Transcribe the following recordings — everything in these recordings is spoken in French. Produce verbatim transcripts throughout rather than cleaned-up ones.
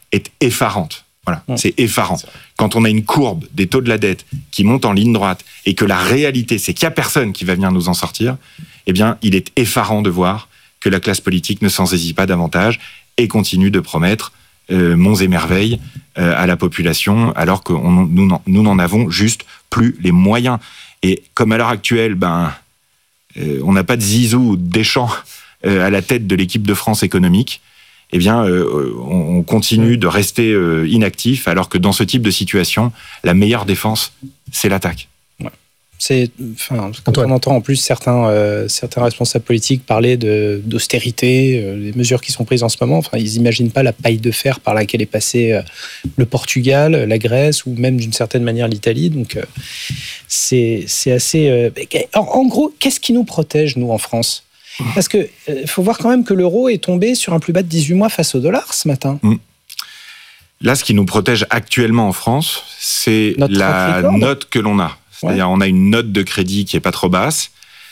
est effarante. Voilà, mmh. c'est effarant. C'est Quand on a une courbe des taux de la dette qui monte en ligne droite et que la réalité, c'est qu'il n'y a personne qui va venir nous en sortir, eh bien, il est effarant de voir que la classe politique ne s'en saisit pas davantage et continue de promettre euh, monts et merveilles euh, à la population, alors que on, nous, nous n'en avons juste plus les moyens. Et comme à l'heure actuelle, ben, euh, on n'a pas de Zizou ou de Deschamps euh, à la tête de l'équipe de France économique, eh bien, euh, on continue de rester euh, inactif, alors que dans ce type de situation, la meilleure défense, c'est l'attaque. Ouais. C'est, enfin, quand Antoine. On entend en plus certains, euh, certains responsables politiques parler de, d'austérité, euh, les mesures qui sont prises en ce moment, enfin, ils n'imaginent pas la paille de fer par laquelle est passé euh, le Portugal, la Grèce, ou même d'une certaine manière l'Italie. Donc, euh, c'est, c'est assez... Euh, en, en gros, qu'est-ce qui nous protège, nous, en France ? Parce qu'il euh, faut voir quand même que l'euro est tombé sur un plus bas de dix-huit mois face au dollar ce matin. Mmh. Là, ce qui nous protège actuellement en France, c'est Notre la note que l'on a. C'est-à-dire, ouais. on a une note de crédit qui est pas trop basse.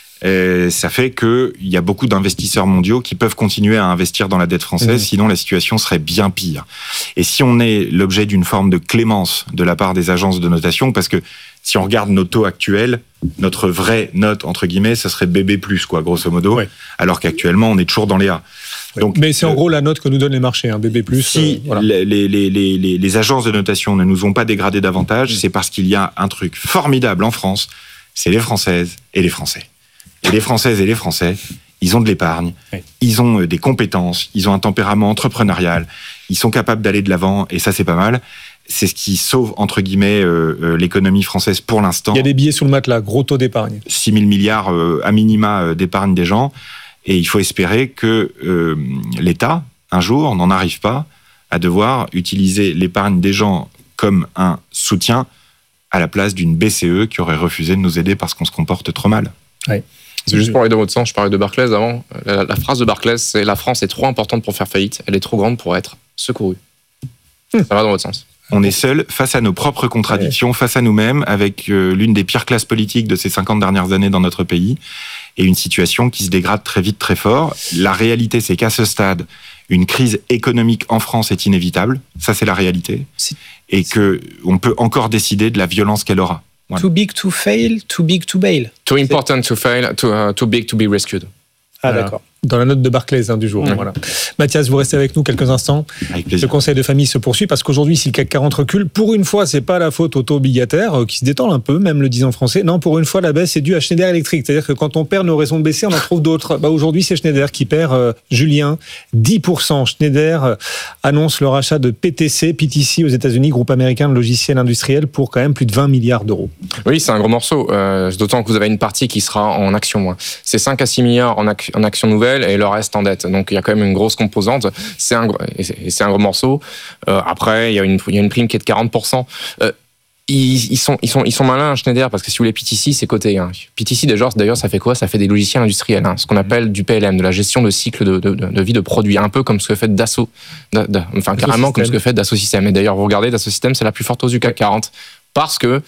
Et ça fait qu'il y a beaucoup d'investisseurs mondiaux qui peuvent continuer à investir dans la dette française, mmh. sinon la situation serait bien pire. Et si on est l'objet d'une forme de clémence de la part des agences de notation, parce que si on regarde nos taux actuels, notre vraie note, entre guillemets, ça serait B B plus, quoi, grosso modo, ouais. alors qu'actuellement, on est toujours dans les A. Donc, mais c'est en euh, gros la note que nous donnent les marchés, hein, B B plus. Si euh, voilà. les, les, les, les, les agences de notation ne nous ont pas dégradé davantage, mmh. c'est parce qu'il y a un truc formidable en France, c'est les Françaises et les Français. Et les Françaises et les Français, ils ont de l'épargne, oui. ils ont des compétences, ils ont un tempérament entrepreneurial, ils sont capables d'aller de l'avant, et ça, c'est pas mal. C'est ce qui sauve, entre guillemets, euh, euh, l'économie française pour l'instant. Il y a des billets sous le matelas, gros taux d'épargne. six mille milliards euh, à minima euh, d'épargne des gens. Et il faut espérer que euh, l'État, un jour, n'en arrive pas à devoir utiliser l'épargne des gens comme un soutien à la place d'une B C E qui aurait refusé de nous aider parce qu'on se comporte trop mal. Oui. C'est juste pour aller dans votre sens, je parlais de Barclays avant. La, la phrase de Barclays, c'est « La France est trop importante pour faire faillite, elle est trop grande pour être secourue ». Hum. Ça va dans votre sens. On est seul face à nos propres contradictions, ouais. face à nous-mêmes, avec euh, l'une des pires classes politiques de ces cinquante dernières années dans notre pays, et une situation qui se dégrade très vite, très fort. La réalité, c'est qu'à ce stade, une crise économique en France est inévitable. Ça, c'est la réalité. C'est... Et qu'on peut encore décider de la violence qu'elle aura. Voilà. Too big to fail, too big to bail. Too important to fail, too, uh, too big to be rescued. Ah, voilà. D'accord. Dans la note de Barclays hein, du jour. Mmh. Voilà. Mathias, vous restez avec nous quelques instants. Avec plaisir. Le conseil de famille se poursuit parce qu'aujourd'hui, si le C A C quarante recule, pour une fois, c'est pas la faute au taux obligataire euh, qui se détend un peu, même le disent en français. Non, pour une fois, la baisse est due à Schneider Electric. C'est-à-dire que quand on perd nos raisons de baisser, on en trouve d'autres. Bah, aujourd'hui, c'est Schneider qui perd, euh, Julien, dix pour cent. Schneider euh, annonce le rachat de P T C, P T C aux États-Unis, groupe américain de logiciels industriels, pour quand même plus de vingt milliards d'euros. Oui, c'est un gros morceau. Euh, d'autant que vous avez une partie qui sera en action. Moins. C'est cinq à six milliards en, ac- en actions nouvelles et le reste en dette. Donc il y a quand même une grosse composante. C'est un, et c'est, et c'est un gros morceau. Euh, après, il y a une, il y a une prime qui est de quarante pour cent. Euh, ils, ils, sont, ils, sont, ils sont malins, Schneider, parce que si vous voulez, P T C, c'est coté. Hein. P T C, d'ailleurs, d'ailleurs, ça fait quoi ? Ça fait des logiciels industriels, hein, ce qu'on appelle du P L M, de la gestion de cycle de, de, de vie de produits, un peu comme ce que fait Dassault, de, de, enfin Dassault carrément système. Comme ce que fait Dassault Systèmes. Et d'ailleurs, vous regardez, Dassault Systèmes, c'est la plus forte hausse du C A C quarante, parce que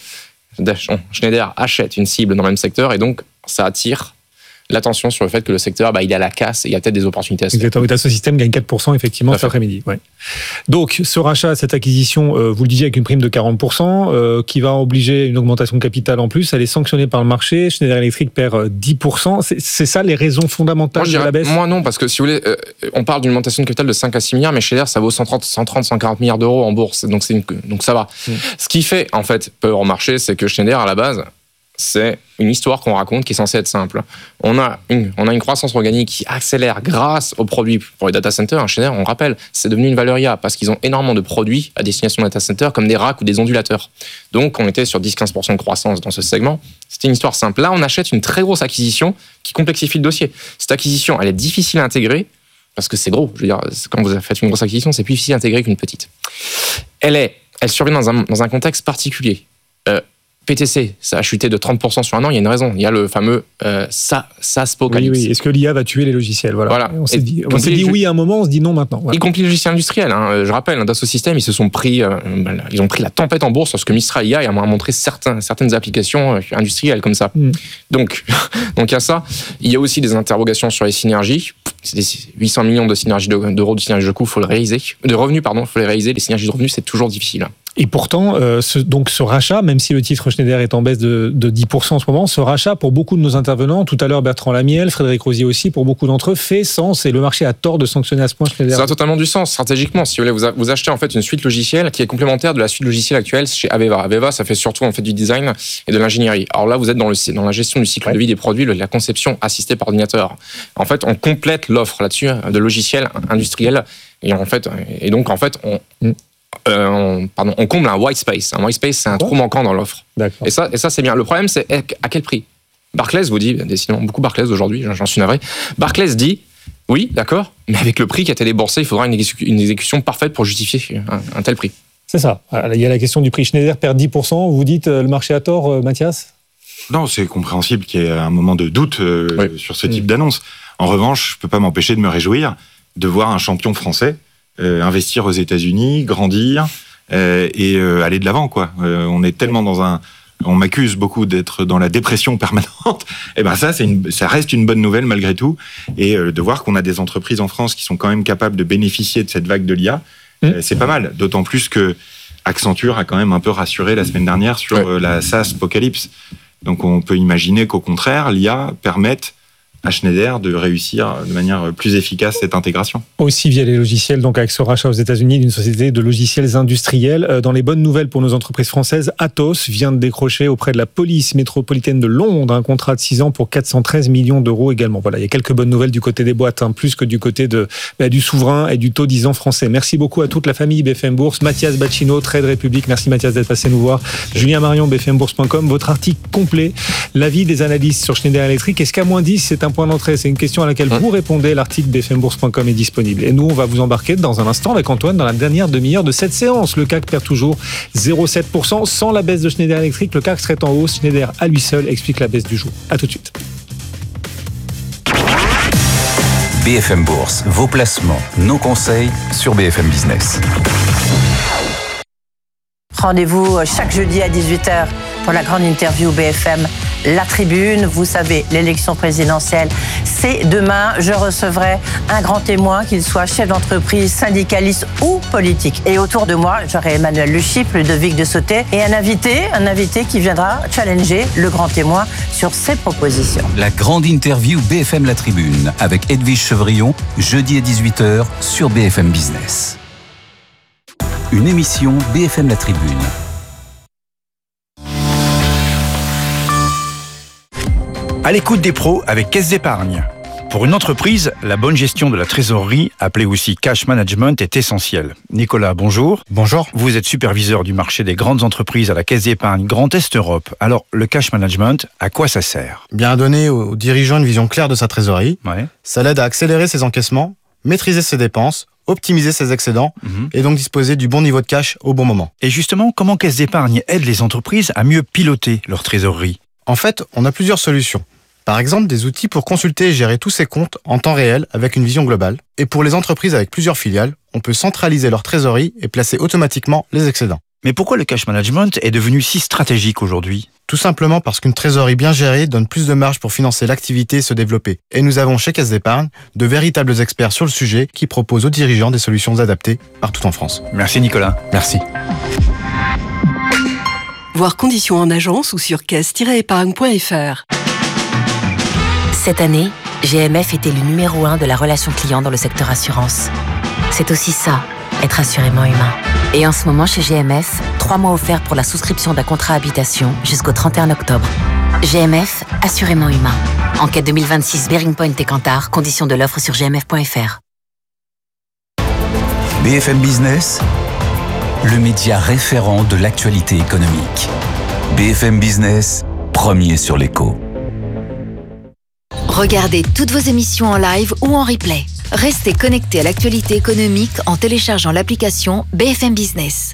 Schneider achète une cible dans le même secteur, et donc ça attire l'attention sur le fait que le secteur, bah, il est à la casse et il y a peut-être des opportunités à se faire. Exactement. Dassault Systèmes gagne quatre pour cent effectivement cet après-midi. Ouais. Donc, ce rachat, cette acquisition, euh, vous le disiez, avec une prime de quarante pour cent, euh, qui va obliger une augmentation de capital en plus, elle est sanctionnée par le marché. Schneider Electric perd dix pour cent. C'est, c'est ça les raisons fondamentales moi, de la baisse ? Moi non, parce que si vous voulez, euh, on parle d'une augmentation de capital de cinq à six milliards, mais Schneider, ça vaut cent trente, cent quarante milliards d'euros en bourse. Donc, c'est une, donc ça va. Mmh. Ce qui fait, en fait, peur au marché, c'est que Schneider, à la base, c'est une histoire qu'on raconte qui est censée être simple. On a une, on a une croissance organique qui accélère grâce aux produits pour les data centers. Schneider, on rappelle, c'est devenu une valeur I A parce qu'ils ont énormément de produits à destination data centers comme des racks ou des ondulateurs. Donc, on était sur dix à quinze pour cent de croissance dans ce segment. C'était une histoire simple. Là, on achète une très grosse acquisition qui complexifie le dossier. Cette acquisition, elle est difficile à intégrer parce que c'est gros. Je veux dire, quand vous faites une grosse acquisition, c'est plus difficile à intégrer qu'une petite. Elle est, elle survient dans un, dans un contexte particulier. Euh, P T C, ça a chuté de trente pour cent sur un an, il y a une raison. Il y a le fameux euh, SaaSpocalypse. Oui, oui. Est-ce que l'I A va tuer les logiciels ? Voilà. voilà. On s'est dit, on s'est dit oui à un moment, on se dit non maintenant. Voilà. Y compris les logiciels industriels. Hein. Je rappelle, Dassault Systèmes, ils se sont pris, euh, ils ont pris la tempête en bourse lorsque Mistral I A a montré certains, certaines applications industrielles comme ça. Mm. Donc, donc il y a ça. Il y a aussi des interrogations sur les synergies. c'est des huit cents millions de synergies d'euros de synergies de coûts, faut le réaliser, de revenus, pardon, faut les réaliser. Les synergies de revenus, c'est toujours difficile. Et pourtant, euh, ce, donc ce rachat, même si le titre Schneider est en baisse de, de dix pour cent en ce moment, ce rachat, pour beaucoup de nos intervenants, tout à l'heure Bertrand Lamiel, Frédéric Rosier aussi, pour beaucoup d'entre eux, fait sens et le marché a tort de sanctionner à ce point Schneider. Ça a totalement du sens stratégiquement. Si vous voulez, vous, a, vous achetez en fait une suite logicielle qui est complémentaire de la suite logicielle actuelle chez Aveva. Aveva, ça fait surtout en fait du design et de l'ingénierie. Alors là, vous êtes dans, le, dans la gestion du cycle ouais. de vie des produits, la conception assistée par ordinateur. En fait, on complète l'offre là-dessus de logiciels industriels et en fait, et donc en fait, on mm. Euh, on, pardon, on comble un white space. Un white space, c'est un trou manquant dans l'offre. D'accord. Et ça, et ça, c'est bien. Le problème, c'est à quel prix ? Barclays vous dit, décidément, beaucoup Barclays aujourd'hui, j'en suis navré. Barclays dit, oui, d'accord, mais avec le prix qui a été déboursé, il faudra une, exécu- une exécution parfaite pour justifier un, un tel prix. C'est ça. Il y a la question du prix. Schneider perd dix pour cent. Vous dites, le marché a tort, euh, Mathias ? Non, c'est compréhensible qu'il y ait un moment de doute euh, oui. sur ce type mmh. d'annonce. En revanche, je ne peux pas m'empêcher de me réjouir de voir un champion français Euh, investir aux États-Unis, grandir euh, et euh, aller de l'avant, quoi. Euh, on est tellement dans un, on m'accuse beaucoup d'être dans la dépression permanente. Et ben ça, c'est une, ça reste une bonne nouvelle malgré tout. Et euh, de voir qu'on a des entreprises en France qui sont quand même capables de bénéficier de cette vague de l'I A, mmh. euh, c'est pas mal. D'autant plus que Accenture a quand même un peu rassuré la semaine dernière sur ouais. euh, la SaaS Apocalypse. Donc on peut imaginer qu'au contraire, l'I A permette à Schneider de réussir de manière plus efficace cette intégration. Aussi via les logiciels, donc avec ce rachat aux États-Unis d'une société de logiciels industriels. Dans les bonnes nouvelles pour nos entreprises françaises, Atos vient de décrocher auprès de la police métropolitaine de Londres un contrat de six ans pour quatre cent treize millions d'euros également. Voilà, il y a quelques bonnes nouvelles du côté des boîtes, hein, plus que du côté de, bah, du souverain et du taux dix ans français. Merci beaucoup à toute la famille B F M Bourse. Mathias Bacchino, Trade République. Merci Mathias d'être passé nous voir. Julien Marion, B F M Bourse point com. Votre article complet, l'avis des analystes sur Schneider Electric. Est-ce qu'à moins dix, c'est un point d'entrée ? C'est une question à laquelle vous répondez. L'article B F M Bourse point com est disponible. Et nous, on va vous embarquer dans un instant avec Antoine dans la dernière demi-heure de cette séance. Le C A C perd toujours zéro virgule sept pour cent. Sans la baisse de Schneider Electric, le C A C serait en hausse. Schneider, à lui seul, explique la baisse du jour. À tout de suite. B F M Bourse, vos placements, nos conseils sur B F M Business. Rendez-vous chaque jeudi à dix-huit heures pour la grande interview B F M La Tribune. Vous savez, l'élection présidentielle, c'est demain. Je recevrai un grand témoin, qu'il soit chef d'entreprise, syndicaliste ou politique. Et autour de moi, j'aurai Emmanuel Le Chypre, Ludovic de Sauté et un invité, un invité qui viendra challenger le grand témoin sur ses propositions. La grande interview B F M La Tribune avec Edwige Chevrillon, jeudi à dix-huit heures sur B F M Business. Une émission B F M La Tribune. À l'écoute des pros avec Caisse d'Épargne. Pour une entreprise, la bonne gestion de la trésorerie, appelée aussi cash management, est essentielle. Nicolas, bonjour. Bonjour. Vous êtes superviseur du marché des grandes entreprises à la Caisse d'Épargne Grand Est Europe. Alors, le cash management, à quoi ça sert ? Bien à donner aux dirigeants une vision claire de sa trésorerie. Ouais. Ça l'aide à accélérer ses encaissements, maîtriser ses dépenses, optimiser ses excédents mmh. et donc disposer du bon niveau de cash au bon moment. Et justement, comment Caisse d'Épargne aide les entreprises à mieux piloter leur trésorerie ? En fait, on a plusieurs solutions. Par exemple, des outils pour consulter et gérer tous ses comptes en temps réel avec une vision globale. Et pour les entreprises avec plusieurs filiales, on peut centraliser leur trésorerie et placer automatiquement les excédents. Mais pourquoi le cash management est devenu si stratégique aujourd'hui ? Tout simplement parce qu'une trésorerie bien gérée donne plus de marge pour financer l'activité et se développer. Et nous avons chez Caisse d'Épargne de véritables experts sur le sujet qui proposent aux dirigeants des solutions adaptées partout en France. Merci Nicolas. Merci. Voir conditions en agence ou sur caisse tiret épargne point f r. Cette année, G M F était le numéro un de la relation client dans le secteur assurance. C'est aussi ça, être assurément humain. Et en ce moment, chez G M F, trois mois offerts pour la souscription d'un contrat habitation jusqu'au trente et un octobre. G M F, assurément humain. Enquête deux mille vingt-six, Bearing Point et Kantar, conditions de l'offre sur g m f point f r. B F M Business, le média référent de l'actualité économique. B F M Business, premier sur l'écho. Regardez toutes vos émissions en live ou en replay. Restez connectés à l'actualité économique en téléchargeant l'application B F M Business.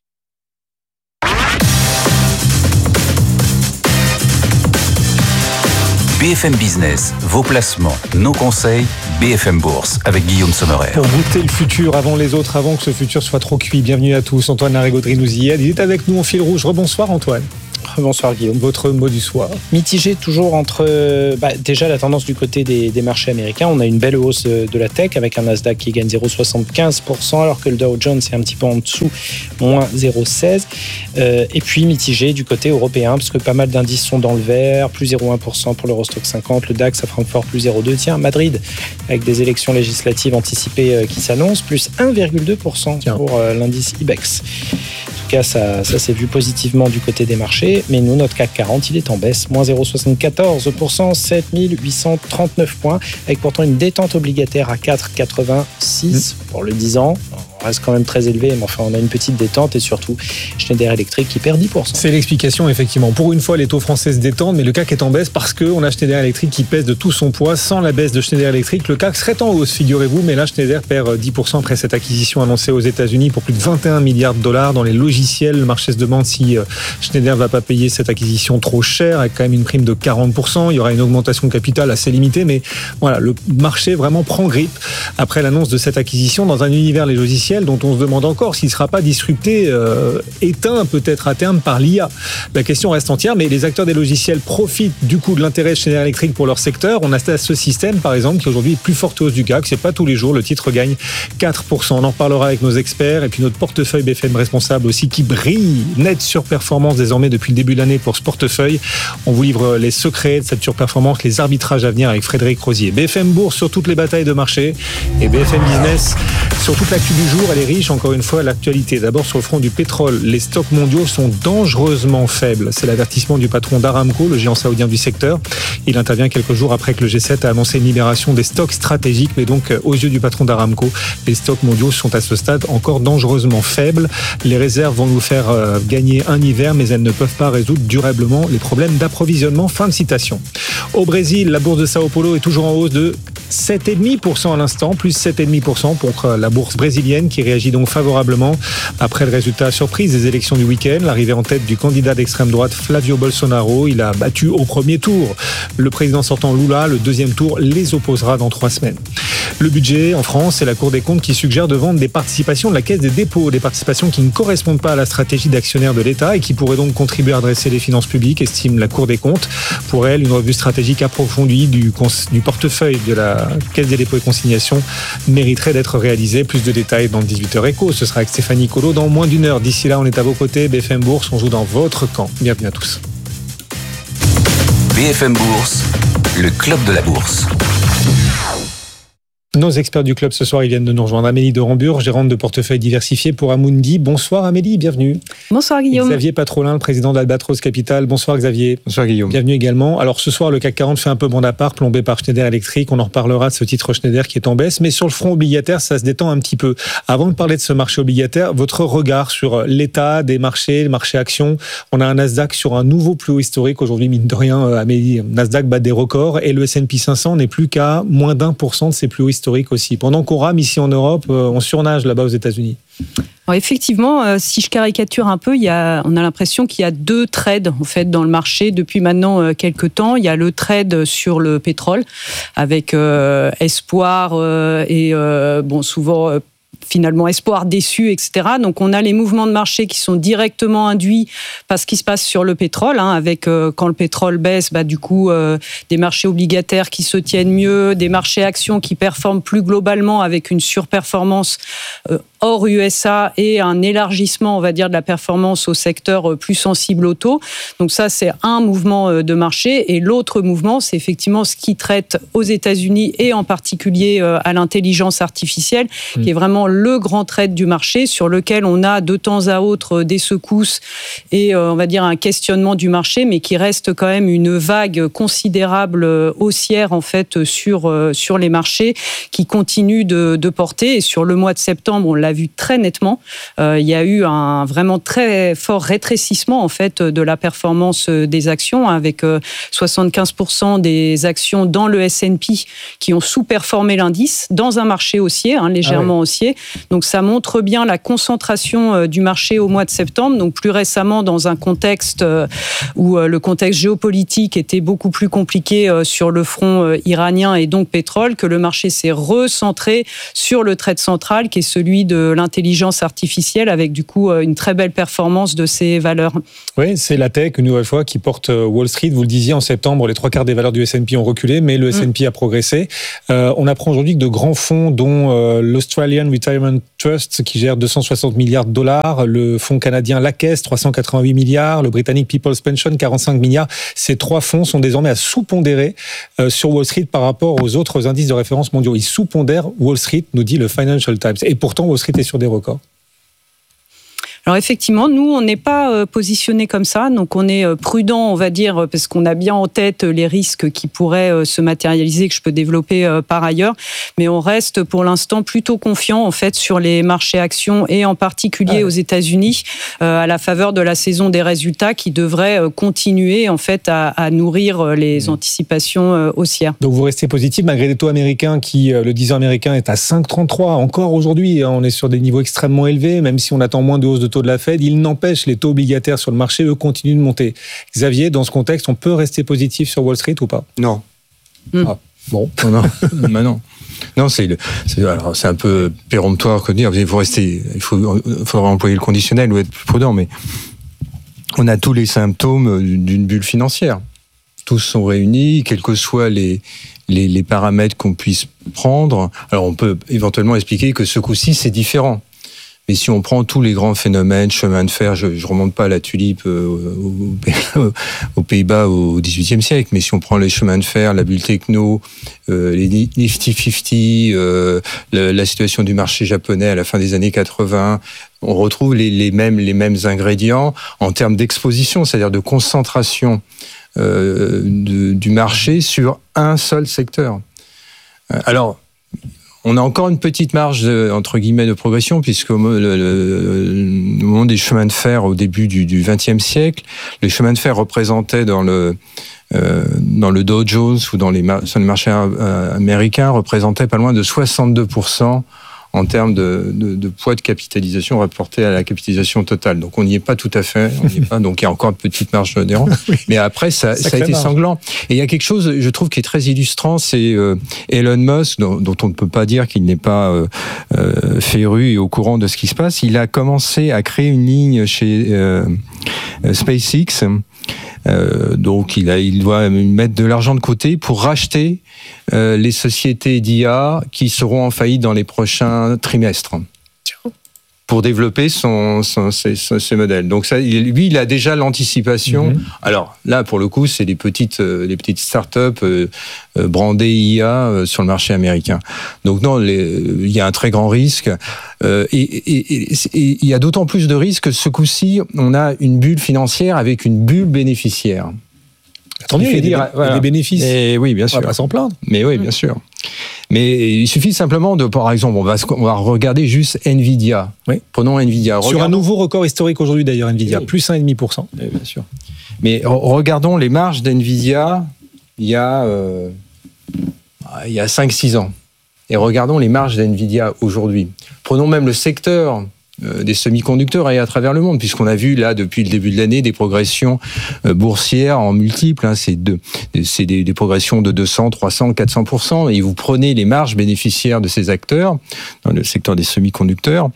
B F M Business, vos placements, nos conseils, B F M Bourse avec Guillaume Sommerer. Pour goûter le futur avant les autres, avant que ce futur soit trop cuit. Bienvenue à tous. Antoine Larigauderie nous y aide. Il est avec nous en fil rouge. Rebonsoir Antoine. Bonsoir Guillaume. Votre mot du soir. Mitigé toujours entre bah, déjà la tendance du côté des, des marchés américains. On a une belle hausse de la tech avec un Nasdaq qui gagne zéro virgule soixante-quinze pour cent alors que le Dow Jones est un petit peu en dessous, moins zéro virgule seize. Euh, et puis mitigé du côté européen parce que pas mal d'indices sont dans le vert, plus zéro virgule un pour cent pour l'Eurostock cinquante, le DAX à Francfort plus zéro virgule deux. Tiens, Madrid avec des élections législatives anticipées euh, qui s'annoncent, plus un virgule deux pour cent pour euh, l'indice IBEX. En tout cas, ça, ça s'est vu positivement du côté des marchés, mais nous, notre C A C quarante, il est en baisse, moins zéro virgule soixante-quatorze pour cent, sept mille huit cent trente-neuf points, avec pourtant une détente obligataire à quatre virgule quatre-vingt-six mmh. pour le dix ans. On reste quand même très élevé, mais enfin, on a une petite détente et surtout Schneider Electric qui perd dix pour cent. C'est l'explication, effectivement. Pour une fois, les taux français se détendent, mais le C A C est en baisse parce qu'on a Schneider Electric qui pèse de tout son poids. Sans la baisse de Schneider Electric, le C A C serait en hausse, figurez-vous, mais là, Schneider perd dix pour cent après cette acquisition annoncée aux États-Unis pour plus de vingt et un milliards de dollars dans les logiciels. Le marché se demande si Schneider ne va pas payer cette acquisition trop chère, avec quand même une prime de quarante pour cent. Il y aura une augmentation de capital assez limitée, mais voilà, le marché vraiment prend grippe après l'annonce de cette acquisition dans un univers, les logiciels, dont on se demande encore s'il ne sera pas disrupté, euh, éteint peut-être à terme par l'I A. La question reste entière, mais les acteurs des logiciels profitent du coup de l'intérêt de Schneider Electric pour leur secteur. On a ce système, par exemple, qui aujourd'hui est plus forte hausse du C A C. C'est pas tous les jours, le titre gagne quatre pour cent. On en reparlera avec nos experts et puis notre portefeuille B F M responsable aussi qui brille. Nette surperformance désormais depuis le début de l'année pour ce portefeuille. On vous livre les secrets de cette surperformance, les arbitrages à venir avec Frédéric Rosier. B F M Bourse sur toutes les batailles de marché et B F M Business sur toute l'actu du jour. Elle est riche, encore une fois, l'actualité. D'abord sur le front du pétrole, les stocks mondiaux sont dangereusement faibles. C'est l'avertissement du patron d'Aramco, le géant saoudien du secteur. Il intervient quelques jours après que le G sept a annoncé une libération des stocks stratégiques, mais donc aux yeux du patron d'Aramco, les stocks mondiaux sont à ce stade encore dangereusement faibles. Les réserves vont nous faire euh, gagner un hiver, mais elles ne peuvent pas résoudre durablement les problèmes d'approvisionnement. Fin de citation. Au Brésil, la bourse de Sao Paulo est toujours en hausse de sept virgule cinq pour cent à l'instant, plus sept virgule cinq pour cent pour la bourse brésilienne qui réagit donc favorablement après le résultat surprise des élections du week-end, l'arrivée en tête du candidat d'extrême droite Flavio Bolsonaro. Il a battu au premier tour le président sortant Lula. Le deuxième tour les opposera dans trois semaines. Le budget en France, c'est la Cour des comptes qui suggère de vendre des participations de la Caisse des dépôts, des participations qui ne correspondent pas à la stratégie d'actionnaire de l'État et qui pourraient donc contribuer à redresser les finances publiques, estime la Cour des comptes. Pour elle, une revue stratégique approfondie du, du portefeuille de la Caisse des dépôts et consignations mériterait d'être réalisée. Plus de détails dans dix-huit heures éco. Ce sera avec Stéphanie Colo dans moins d'une heure. D'ici là, on est à vos côtés. B F M Bourse, on joue dans votre camp. Bienvenue à tous. B F M Bourse, le club de la bourse. Nos experts du club ce soir, ils viennent de nous rejoindre. Amélie de Rambure, gérante de portefeuille diversifié pour Amundi. Bonsoir Amélie, bienvenue. Bonsoir Guillaume. Xavier Patrolin, le président d'Albatros Capital. Bonsoir Xavier. Bonsoir Guillaume. Bienvenue également. Alors ce soir, le C A C quarante fait un peu bon appart, plombé par Schneider Electric. On en reparlera de ce titre Schneider qui est en baisse. Mais sur le front obligataire, ça se détend un petit peu. Avant de parler de ce marché obligataire, votre regard sur l'état des marchés, les marchés actions. On a un Nasdaq sur un nouveau plus haut historique. Aujourd'hui, mine de rien, Amélie, Nasdaq bat des records. Et le S and P cinq cents n'est plus qu'à moins d'un pour cent de ses plus hauts historiques aussi. Pendant qu'on rame ici en Europe, on surnage là-bas aux États-Unis. Alors effectivement, euh, si je caricature un peu, il y a, on a l'impression qu'il y a deux trades en fait dans le marché depuis maintenant euh, quelques temps. Il y a le trade sur le pétrole avec euh, espoir euh, et euh, bon souvent. Euh, finalement espoir déçu, et cetera. Donc on a les mouvements de marché qui sont directement induits par ce qui se passe sur le pétrole, hein, avec euh, quand le pétrole baisse, bah, du coup euh, des marchés obligataires qui se tiennent mieux, des marchés actions qui performent plus globalement avec une surperformance euh, hors U S A et un élargissement, on va dire, de la performance au secteur plus sensible au taux. Donc ça, c'est un mouvement de marché. Et l'autre mouvement, c'est effectivement ce qui traite aux États-Unis et en particulier à l'intelligence artificielle, mmh. qui est vraiment le grand trade du marché sur lequel on a de temps à autre des secousses et, on va dire, un questionnement du marché, mais qui reste quand même une vague considérable haussière, en fait, sur, sur les marchés qui continue de, de porter. Et sur le mois de septembre, on l'a vu très nettement. Euh, il y a eu un vraiment très fort rétrécissement en fait de la performance des actions, avec euh, soixante-quinze pour cent des actions dans le S and P qui ont sous-performé l'indice dans un marché haussier, hein, légèrement ah ouais. haussier. Donc ça montre bien la concentration du marché au mois de septembre. Donc plus récemment, dans un contexte où le contexte géopolitique était beaucoup plus compliqué sur le front iranien et donc pétrole, que le marché s'est recentré sur le trade central, qui est celui de l'intelligence artificielle, avec du coup une très belle performance de ces valeurs. Oui, c'est la tech, une nouvelle fois, qui porte Wall Street. Vous le disiez, en septembre, les trois quarts des valeurs du S and P ont reculé, mais le S and P mmh. a progressé. Euh, on apprend aujourd'hui que de grands fonds, dont euh, l'Australian Retirement Trust, qui gère deux cent soixante milliards de dollars, le fonds canadien La Caisse, trois cent quatre-vingt-huit milliards, le britannique People's Pension, quarante-cinq milliards. Ces trois fonds sont désormais à sous-pondérer euh, sur Wall Street par rapport aux autres indices de référence mondiaux. Ils sous-pondèrent Wall Street, nous dit le Financial Times. Et pourtant, Wall Street est sur des records. Alors effectivement, nous, on n'est pas euh, positionné comme ça, donc on est euh, prudent, on va dire, parce qu'on a bien en tête les risques qui pourraient euh, se matérialiser, que je peux développer euh, par ailleurs, mais on reste pour l'instant plutôt confiant en fait sur les marchés actions et en particulier ah ouais. aux États-Unis, euh, à la faveur de la saison des résultats qui devrait euh, continuer en fait à, à nourrir les mmh. anticipations euh, haussières. Donc vous restez positif malgré les taux américains qui, euh, le dix ans américain est à cinq virgule trente-trois encore aujourd'hui, hein, on est sur des niveaux extrêmement élevés, même si on attend moins de hausse de taux de la Fed, il n'empêche les taux obligataires sur le marché, eux, continuent de monter. Xavier, dans ce contexte, on peut rester positif sur Wall Street ou pas ? Non. Mm. Ah, bon. Non, non. bah non. Non, c'est, le, c'est, alors, c'est un peu péremptoire que de dire, il faut rester, il faut, il faudra employer le conditionnel ou être plus prudent, mais on a tous les symptômes d'une bulle financière. Tous sont réunis, quels que soient les, les, les paramètres qu'on puisse prendre. Alors, on peut éventuellement expliquer que ce coup-ci, c'est différent. Mais si on prend tous les grands phénomènes, chemin de fer, je ne remonte pas à la tulipe euh, aux, aux Pays-Bas au dix-huitième siècle, mais si on prend les chemins de fer, la bulle techno, euh, les Nifty cinquante, euh, la, la situation du marché japonais à la fin des années quatre-vingts, on retrouve les, les, mêmes, les mêmes ingrédients en termes d'exposition, c'est-à-dire de concentration euh, de, du marché sur un seul secteur. Alors, on a encore une petite marge de, entre guillemets de progression puisque au le, le, le moment des chemins de fer au début du, du vingtième siècle, les chemins de fer représentaient dans le euh, dans le Dow Jones ou dans les mar- sur le marché euh, américain représentaient pas loin de soixante-deux pour cent en termes de, de, de poids de capitalisation rapporté à la capitalisation totale. Donc on n'y est pas tout à fait, on n'y est pas. Donc il y a encore une petite marge d'erreur. Oui. Mais après ça, ça a été marge. sanglant. Et il y a quelque chose, je trouve, qui est très illustrant, c'est euh, Elon Musk, dont, dont on ne peut pas dire qu'il n'est pas euh, euh, féru et au courant de ce qui se passe. Il a commencé à créer une ligne chez euh, SpaceX. Euh, donc il, a, il doit mettre de l'argent de côté pour racheter euh, les sociétés d'I A qui seront en faillite dans les prochains trimestres pour développer son, son, ses, ses modèles. Donc ça, lui, il a déjà l'anticipation. Mm-hmm. Alors là, pour le coup, c'est les petites, euh, les petites startups euh, euh, brandées I A euh, sur le marché américain. Donc non, les, il y a un très grand risque. Euh, et, et, et, et il y a d'autant plus de risques que ce coup-ci, on a une bulle financière avec une bulle bénéficiaire. Attendez, il fait dire, des, voilà. des bénéfices. Et oui, bien sûr. On va pas s'en plaindre. Mais oui, bien sûr. Mais il suffit simplement de, par exemple, on va, on va regarder juste Nvidia. Oui. Prenons Nvidia. Sur Regardons. Un nouveau record historique aujourd'hui d'ailleurs, Nvidia, oui. plus un virgule cinq pour cent. Oui, bien sûr. Mais regardons les marges d'Nvidia il y a, euh, il y a cinq six ans. Et regardons les marges d'Nvidia aujourd'hui. Prenons même le secteur des semi-conducteurs et à travers le monde, puisqu'on a vu là depuis le début de l'année des progressions boursières en multiples, hein, c'est, de, c'est des, des progressions de deux cents, trois cents, quatre cents pour cent, et vous prenez les marges bénéficiaires de ces acteurs dans le secteur des semi-conducteurs,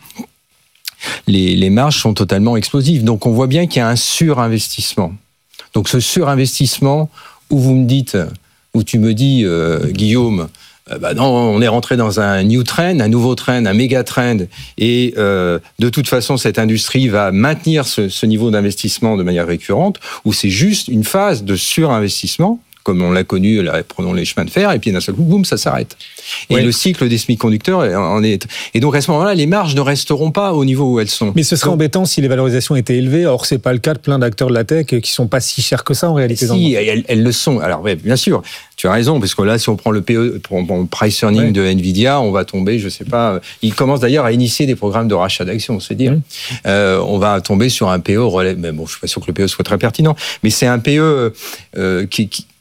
les, les marges sont totalement explosives. Donc on voit bien qu'il y a un surinvestissement. Donc ce surinvestissement où vous me dites, où tu me dis, euh, Guillaume, Bah non, on est rentré dans un new trend, un nouveau trend, un méga trend, et euh, de toute façon, cette industrie va maintenir ce, ce niveau d'investissement de manière récurrente, ou c'est juste une phase de surinvestissement, comme on l'a connu, là, prenons les chemins de fer, et puis d'un seul coup, boum, ça s'arrête. Et oui. le cycle des semi-conducteurs en est. Et donc à ce moment-là, les marges ne resteront pas au niveau où elles sont. Mais ce serait donc embêtant si les valorisations étaient élevées. Or, c'est pas le cas de plein d'acteurs de la tech qui sont pas si chers que ça en réalité. Si, elles, elles le sont. Alors, ouais, bien sûr, tu as raison, parce que là, si on prend le P E, pour, pour le price earning ouais. de Nvidia, on va tomber, je sais pas. Ils commencent d'ailleurs à initier des programmes de rachat d'actions, c'est dire. Mmh. Euh, on va tomber sur un P E relais. Mais bon, je suis pas sûr que le P E soit très pertinent, mais c'est un P E euh, qui, qui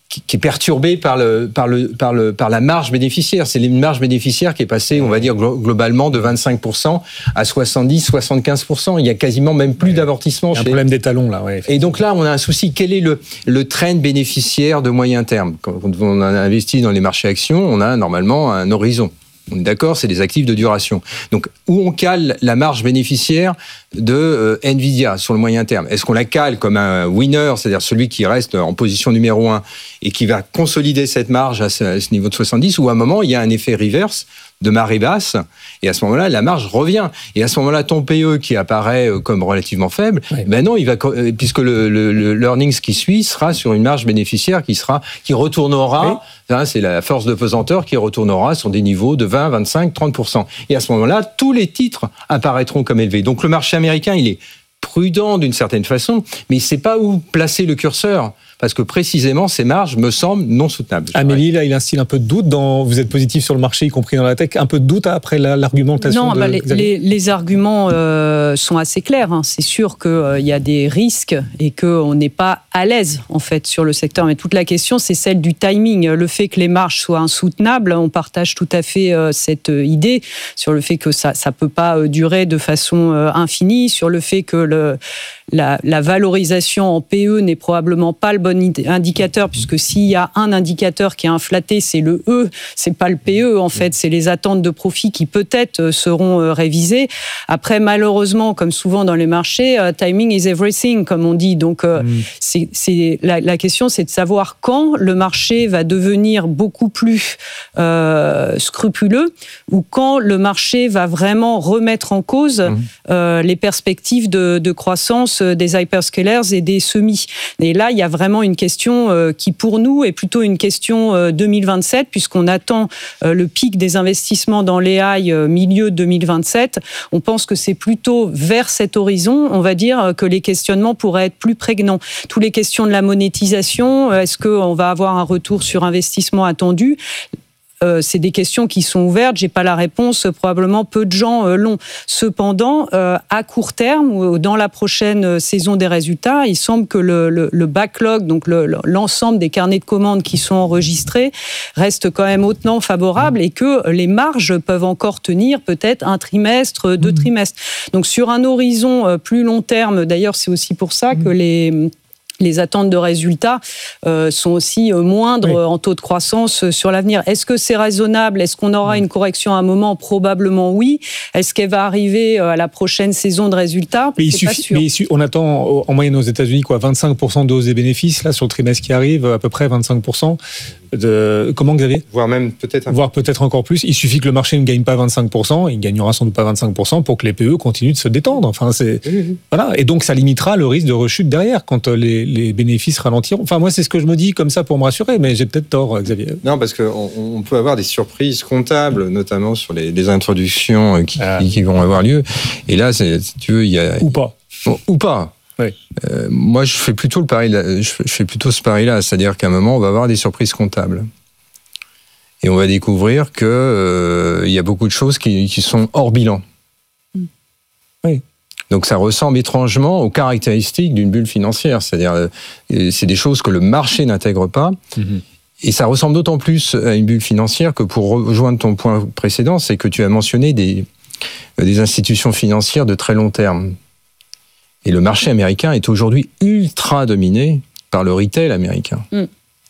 qui, qui est perturbé par le par le par le par la marge bénéficiaire. C'est une marge bénéficiaire qui est passée, on va dire globalement, de vingt-cinq pour cent à soixante-dix, soixante-quinze pour cent. Il y a quasiment même plus d'amortissement. Il y a un chez... problème d'étalon là. Ouais, et donc là, on a un souci. Quel est le le trend bénéficiaire de moyen terme? Quand on a investi dans les marchés actions, on a normalement un horizon. On est d'accord, c'est des actifs de duration. Donc, où on cale la marge bénéficiaire de euh, Nvidia sur le moyen terme? Est-ce qu'on la cale comme un winner, c'est-à-dire celui qui reste en position numéro un et qui va consolider cette marge à ce, à ce niveau de soixante-dix, ou à un moment, il y a un effet reverse de marée basse, et à ce moment-là, la marge revient. Et à ce moment-là, ton P E qui apparaît comme relativement faible, oui. ben non, il va, puisque le, le, le l'earnings qui suit sera sur une marge bénéficiaire qui sera, qui retournera, oui. hein, c'est la force de pesanteur qui retournera sur des niveaux de vingt, vingt-cinq, trente pour cent. Et à ce moment-là, tous les titres apparaîtront comme élevés. Donc le marché américain, il est prudent d'une certaine façon, mais il ne sait pas où placer le curseur. Parce que précisément, ces marges me semblent non soutenables. Amélie, là, il instille un peu de doute. Dans, vous êtes positif sur le marché, y compris dans la tech. Un peu de doute après la, l'argumentation non, de bah les, les, les arguments euh, sont assez clairs. Hein. C'est sûr qu'il euh, y a des risques et qu'on n'est pas à l'aise, en fait, sur le secteur. Mais toute la question, c'est celle du timing. Le fait que les marges soient insoutenables, on partage tout à fait euh, cette idée sur le fait que ça ne peut pas euh, durer de façon euh, infinie, sur le fait que le... La, la valorisation en P E n'est probablement pas le bon indicateur, puisque s'il y a un indicateur qui est inflaté, c'est le E, c'est pas le P E en fait, c'est les attentes de profit qui peut-être seront révisées. Après, malheureusement, comme souvent dans les marchés, uh, timing is everything, comme on dit. Donc, uh, mmh. c'est, c'est la, la question, c'est de savoir quand le marché va devenir beaucoup plus euh, scrupuleux, ou quand le marché va vraiment remettre en cause mmh. euh, les perspectives de, de croissance des hyperscalers et des semis. Et là, il y a vraiment une question euh, qui, pour nous, est plutôt une question euh, deux mille vingt-sept, puisqu'on attend euh, le pic des investissements dans l'A I euh, milieu deux mille vingt-sept. On pense que c'est plutôt vers cet horizon, on va dire, que les questionnements pourraient être plus prégnants. Toutes les questions de la monétisation, est-ce qu'on va avoir un retour sur investissement attendu ? Euh, c'est des questions qui sont ouvertes. J'ai pas la réponse. Probablement peu de gens euh, l'ont. Cependant, euh, à court terme ou dans la prochaine saison des résultats, il semble que le, le, le backlog, donc le, l'ensemble des carnets de commandes qui sont enregistrés, reste quand même hautement favorable et que les marges peuvent encore tenir peut-être un trimestre, deux mmh. trimestres. Donc sur un horizon plus long terme, d'ailleurs, c'est aussi pour ça mmh. que les Les attentes de résultats euh, sont aussi moindres oui. en taux de croissance sur l'avenir. Est-ce que c'est raisonnable ? Est-ce qu'on aura une correction à un moment ? Probablement oui. Est-ce qu'elle va arriver à la prochaine saison de résultats ? Mais il c'est suffit, pas sûr. Mais il suffit, on attend en moyenne aux États-Unis quoi, vingt-cinq pour cent de hausse des bénéfices là sur le trimestre qui arrive, à peu près vingt-cinq pour cent. De, comment Xavier ? Voire même peut-être un... Voire peut-être encore plus. Il suffit que le marché ne gagne pas vingt-cinq pour cent, il ne gagnera sans doute pas vingt-cinq pour cent pour que les P E continuent de se détendre. Enfin, c'est... Mmh. Voilà. Et donc ça limitera le risque de rechute derrière quand les, les bénéfices ralentiront. Enfin, moi, c'est ce que je me dis comme ça pour me rassurer, mais j'ai peut-être tort, Xavier. Non, parce qu'on on peut avoir des surprises comptables, notamment sur les, les introductions qui, ah. qui vont avoir lieu. Et là, c'est, si tu veux, il y a... Ou pas. Bon, ou pas. Oui. Euh, moi, je fais plutôt le pari, je fais plutôt ce pari-là, c'est-à-dire qu'à un moment, on va avoir des surprises comptables. Et on va découvrir qu'il euh, y a beaucoup de choses qui, qui sont hors bilan. Mm. Oui. Donc ça ressemble étrangement aux caractéristiques d'une bulle financière, c'est-à-dire euh, c'est des choses que le marché n'intègre pas. Mm-hmm. Et ça ressemble d'autant plus à une bulle financière que, pour rejoindre ton point précédent, c'est que tu as mentionné des, des institutions financières de très long terme. Et le marché américain est aujourd'hui ultra dominé par le retail américain. Il mm.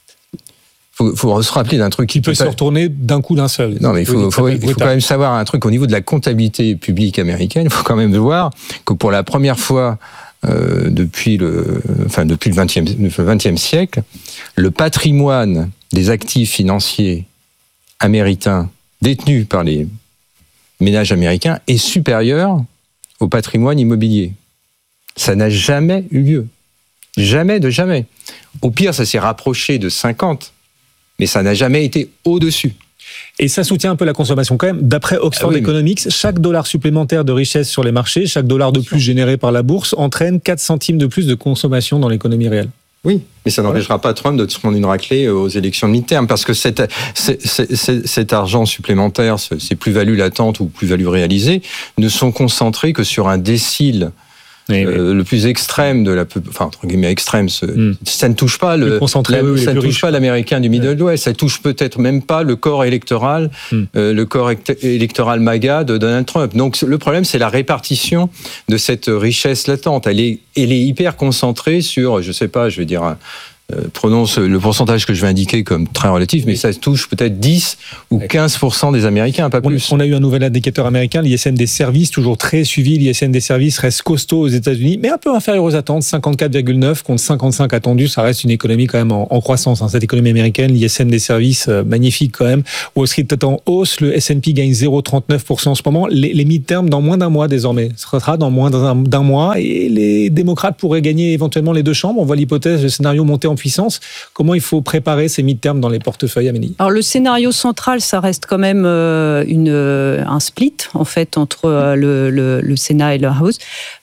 faut, faut se rappeler d'un truc qui peut se retourner d'un coup d'un seul. Non, mais il faut, faut, il faut quand même savoir un truc au niveau de la comptabilité publique américaine. Il faut quand même voir que pour la première fois euh, depuis le, enfin depuis le vingtième siècle, le patrimoine des actifs financiers américains détenus par les ménages américains est supérieur au patrimoine immobilier. Ça n'a jamais eu lieu. Jamais de jamais. Au pire, ça s'est rapproché de cinquante, mais ça n'a jamais été au-dessus. Et ça soutient un peu la consommation quand même. D'après Oxford ah oui, Economics, mais... chaque dollar supplémentaire de richesse sur les marchés, chaque dollar de plus généré par la bourse entraîne quatre centimes de plus de consommation dans l'économie réelle. Oui, mais ça n'empêchera pas Trump de se prendre une raclée aux élections de mi-terme, parce que cet, cet, cet, cet argent supplémentaire, ces plus-values latentes ou plus-values réalisées, ne sont concentrées que sur un décile oui, oui. Euh, le plus extrême de la, enfin entre guillemets extrême, ce, mm. ça ne touche pas le, le la, oui, ça ne touche riche. pas l'américain du Middle West, ça touche peut-être même pas le corps électoral, mm. euh, le corps électoral MAGA de Donald Trump. Donc le problème, c'est la répartition de cette richesse latente. Elle est, elle est hyper concentrée sur, je sais pas, je vais dire. Euh, prenons le pourcentage que je vais indiquer comme très relatif, mais ça touche peut-être dix ou quinze pour cent des Américains, pas plus. On a eu un nouvel indicateur américain, l'I S M des services, toujours très suivi. L'I S M des services reste costaud aux États-Unis, mais un peu inférieur aux attentes, cinquante-quatre virgule neuf contre cinquante-cinq attendus. Ça reste une économie quand même en, en croissance, hein, cette économie américaine. L'I S M des services, euh, magnifique quand même. Wall Street est en hausse, le S and P gagne zéro virgule trente-neuf pour cent en ce moment. Les, les mid-terms dans moins d'un mois désormais. Ce sera dans moins d'un, d'un mois et les démocrates pourraient gagner éventuellement les deux chambres. On voit l'hypothèse, le scénario monter en puissance. Comment il faut préparer ces mid-terms dans les portefeuilles, Amélie ? Alors le scénario central, ça reste quand même euh, une, euh, un split en fait entre euh, le, le, le Sénat et le House.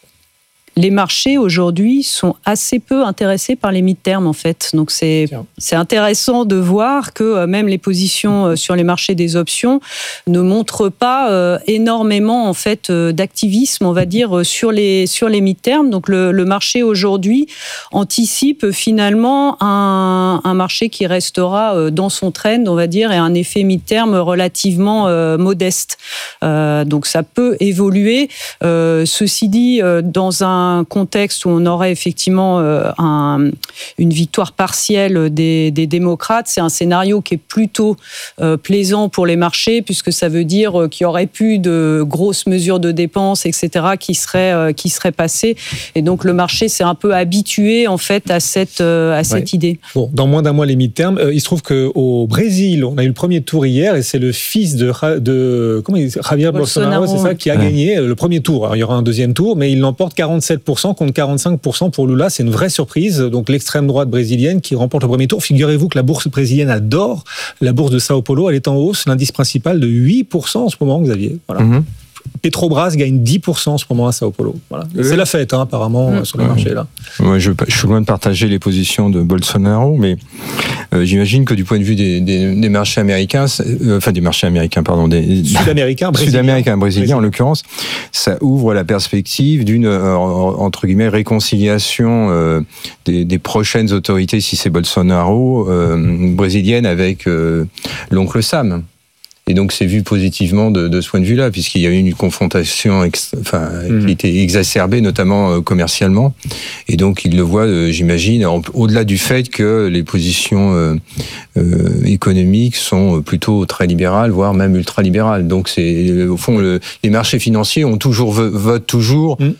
Les marchés aujourd'hui sont assez peu intéressés par les mid-terms en fait. Donc c'est, c'est intéressant de voir que même les positions sur les marchés des options ne montrent pas euh, énormément en fait d'activisme, on va dire, sur les sur les mid-terms. Donc le, le marché aujourd'hui anticipe finalement un, un marché qui restera dans son trend, on va dire, et un effet mid-term relativement euh, modeste. Euh, donc ça peut évoluer. Euh, ceci dit, euh, dans un un contexte où on aurait effectivement euh, un, une victoire partielle des, des démocrates, c'est un scénario qui est plutôt euh, plaisant pour les marchés, puisque ça veut dire qu'il y aurait plus de grosses mesures de dépenses, et cetera, qui seraient, euh, qui seraient passées. Et donc le marché s'est un peu habitué en fait à cette, euh, à cette ouais. idée. Bon, dans moins d'un mois les mid-terms, euh, il se trouve qu'au Brésil, on a eu le premier tour hier, et c'est le fils de, de comment il dit, Javier Bolsonaro, Bolsonaro, c'est ça, qui a ouais. gagné le premier tour. Alors, il y aura un deuxième tour, mais il l'emporte quarante-sept pour cent contre quarante-cinq pour cent pour Lula. C'est une vraie surprise. Donc l'extrême droite brésilienne qui remporte le premier tour. Figurez-vous que la bourse brésilienne adore la bourse de Sao Paulo. Elle est en hausse, l'indice principal de huit pour cent en ce moment, Xavier. Voilà. Mm-hmm. Petrobras gagne dix pour cent en ce moment à Sao Paulo. Voilà. Oui. C'est la fête, hein, apparemment, mmh. sur le marché. Là. Ouais, je, je suis loin de partager les positions de Bolsonaro, mais euh, j'imagine que du point de vue des, des, des marchés américains, euh, enfin des marchés américains, pardon, des Sud-américains, brésiliens, Sud-américains, brésiliens en l'occurrence, ça ouvre la perspective d'une euh, entre guillemets réconciliation euh, des, des prochaines autorités, si c'est Bolsonaro, euh, brésilienne avec euh, l'oncle Sam. Et donc, c'est vu positivement de, de ce point de vue-là, puisqu'il y a eu une confrontation ex, enfin, mmh. qui était exacerbée, notamment euh, commercialement. Et donc, il le voit, euh, j'imagine, en, au-delà du fait que les positions euh, euh, économiques sont plutôt très libérales, voire même ultra-libérales. Donc, c'est, au fond, le, les marchés financiers ont toujours, votent toujours... Mmh.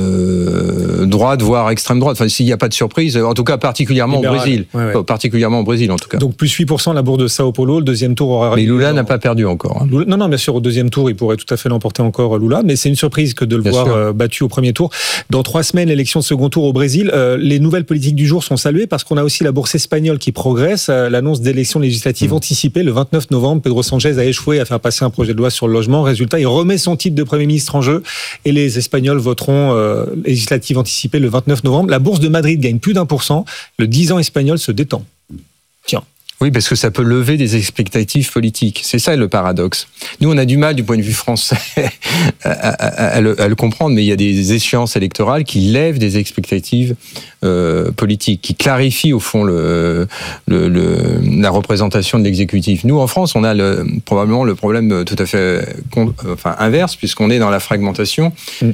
Euh, droite, voire extrême droite. Enfin, s'il n'y a pas de surprise, en tout cas particulièrement Libéral. au Brésil, ouais, ouais. particulièrement au Brésil en tout cas. Donc plus huit pour cent la bourse de Sao Paulo, le deuxième tour aura. Mais Lula n'a pas perdu encore. Hein. Lula, non, non, bien sûr, au deuxième tour, il pourrait tout à fait l'emporter encore Lula, mais c'est une surprise que de le bien voir euh, battu au premier tour. Dans trois semaines, l'élection de second tour au Brésil. Euh, les nouvelles politiques du jour sont saluées parce qu'on a aussi la bourse espagnole qui progresse. Euh, l'annonce d'élections législatives mmh. anticipées le vingt-neuf novembre. Pedro Sanchez a échoué à faire passer un projet de loi sur le logement. Résultat, il remet son titre de Premier ministre en jeu et les Espagnols voteront euh, législative anticipée le vingt-neuf novembre. La bourse de Madrid gagne plus d'un pour cent. Le dix ans espagnol se détend. Tiens. Oui, parce que ça peut lever des expectatives politiques. C'est ça le paradoxe. Nous, on a du mal, du point de vue français, à, à, à, le, à le comprendre, mais il y a des échéances électorales qui lèvent des expectatives euh, politiques, qui clarifient au fond le, le, le, la représentation de l'exécutif. Nous, en France, on a le, probablement le problème tout à fait enfin, inverse, puisqu'on est dans la fragmentation. Mm.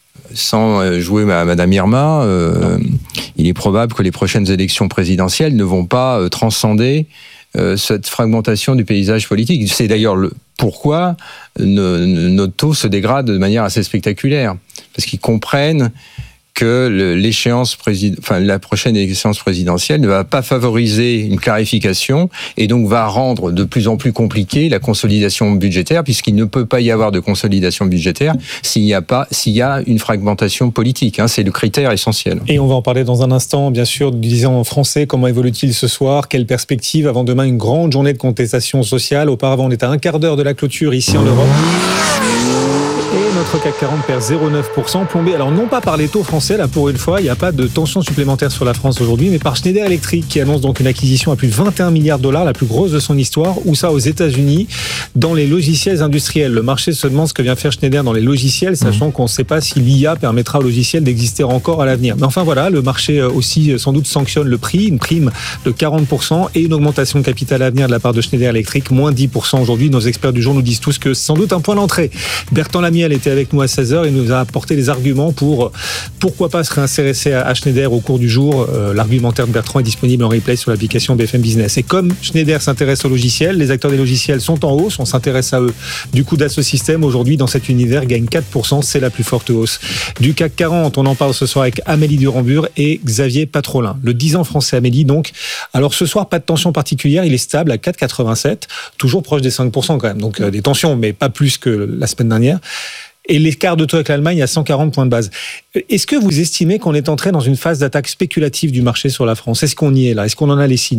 Sans jouer à Madame Irma, euh, il est probable que les prochaines élections présidentielles ne vont pas euh, transcender euh, cette fragmentation du paysage politique. C'est d'ailleurs le, pourquoi nos, notre taux se dégrade de manière assez spectaculaire. Parce qu'ils comprennent que l'échéance présid... enfin, la prochaine échéance présidentielle ne va pas favoriser une clarification et donc va rendre de plus en plus compliqué la consolidation budgétaire, puisqu'il ne peut pas y avoir de consolidation budgétaire s'il n'y a pas, s'il y a une fragmentation politique. Hein, c'est le critère essentiel. Et on va en parler dans un instant, bien sûr, disant en français, comment évolue-t-il ce soir? Quelle perspective? Avant demain, une grande journée de contestation sociale. Auparavant, on est à un quart d'heure de la clôture ici en Europe. Et notre C A C quarante perd zéro virgule neuf pour cent, plombé, alors non pas par les taux français, là pour une fois, il n'y a pas de tension supplémentaire sur la France aujourd'hui, mais par Schneider Electric qui annonce donc une acquisition à plus de vingt et un milliards de dollars, la plus grosse de son histoire, ou ça aux États-Unis, dans les logiciels industriels. Le marché se demande ce que vient faire Schneider dans les logiciels, sachant qu'on ne sait pas si l'I A permettra aux logiciels d'exister encore à l'avenir. Mais enfin voilà, le marché aussi sans doute sanctionne le prix, une prime de quarante pour cent et une augmentation de capital à venir de la part de Schneider Electric, moins dix pour cent aujourd'hui. Nos experts du jour nous disent tous que c'est sans doute un point d'entrée. Bertrand Lamiel était avec nous à seize heures et nous a apporté les arguments pour pourquoi pas se réintéresser à Schneider au cours du jour. Euh, l'argumentaire de Bertrand est disponible en replay sur l'application B F M Business. Et comme Schneider s'intéresse aux logiciels, les acteurs des logiciels sont en hausse, on s'intéresse à eux. Du coup, Dassault Systèmes aujourd'hui dans cet univers gagne quatre pour cent, c'est la plus forte hausse du C A C quarante. On en parle ce soir avec Amélie Durambure et Xavier Patrolin. Le dix ans français Amélie donc. Alors ce soir, pas de tension particulière, il est stable à quatre virgule quatre-vingt-sept, toujours proche des cinq pour cent quand même. Donc euh, des tensions, mais pas plus que la semaine dernière. Et l'écart de taux avec l'Allemagne à cent quarante points de base. Est-ce que vous estimez qu'on est entré dans une phase d'attaque spéculative du marché sur la France ? Est-ce qu'on y est là ? Est-ce qu'on en a les signaux ?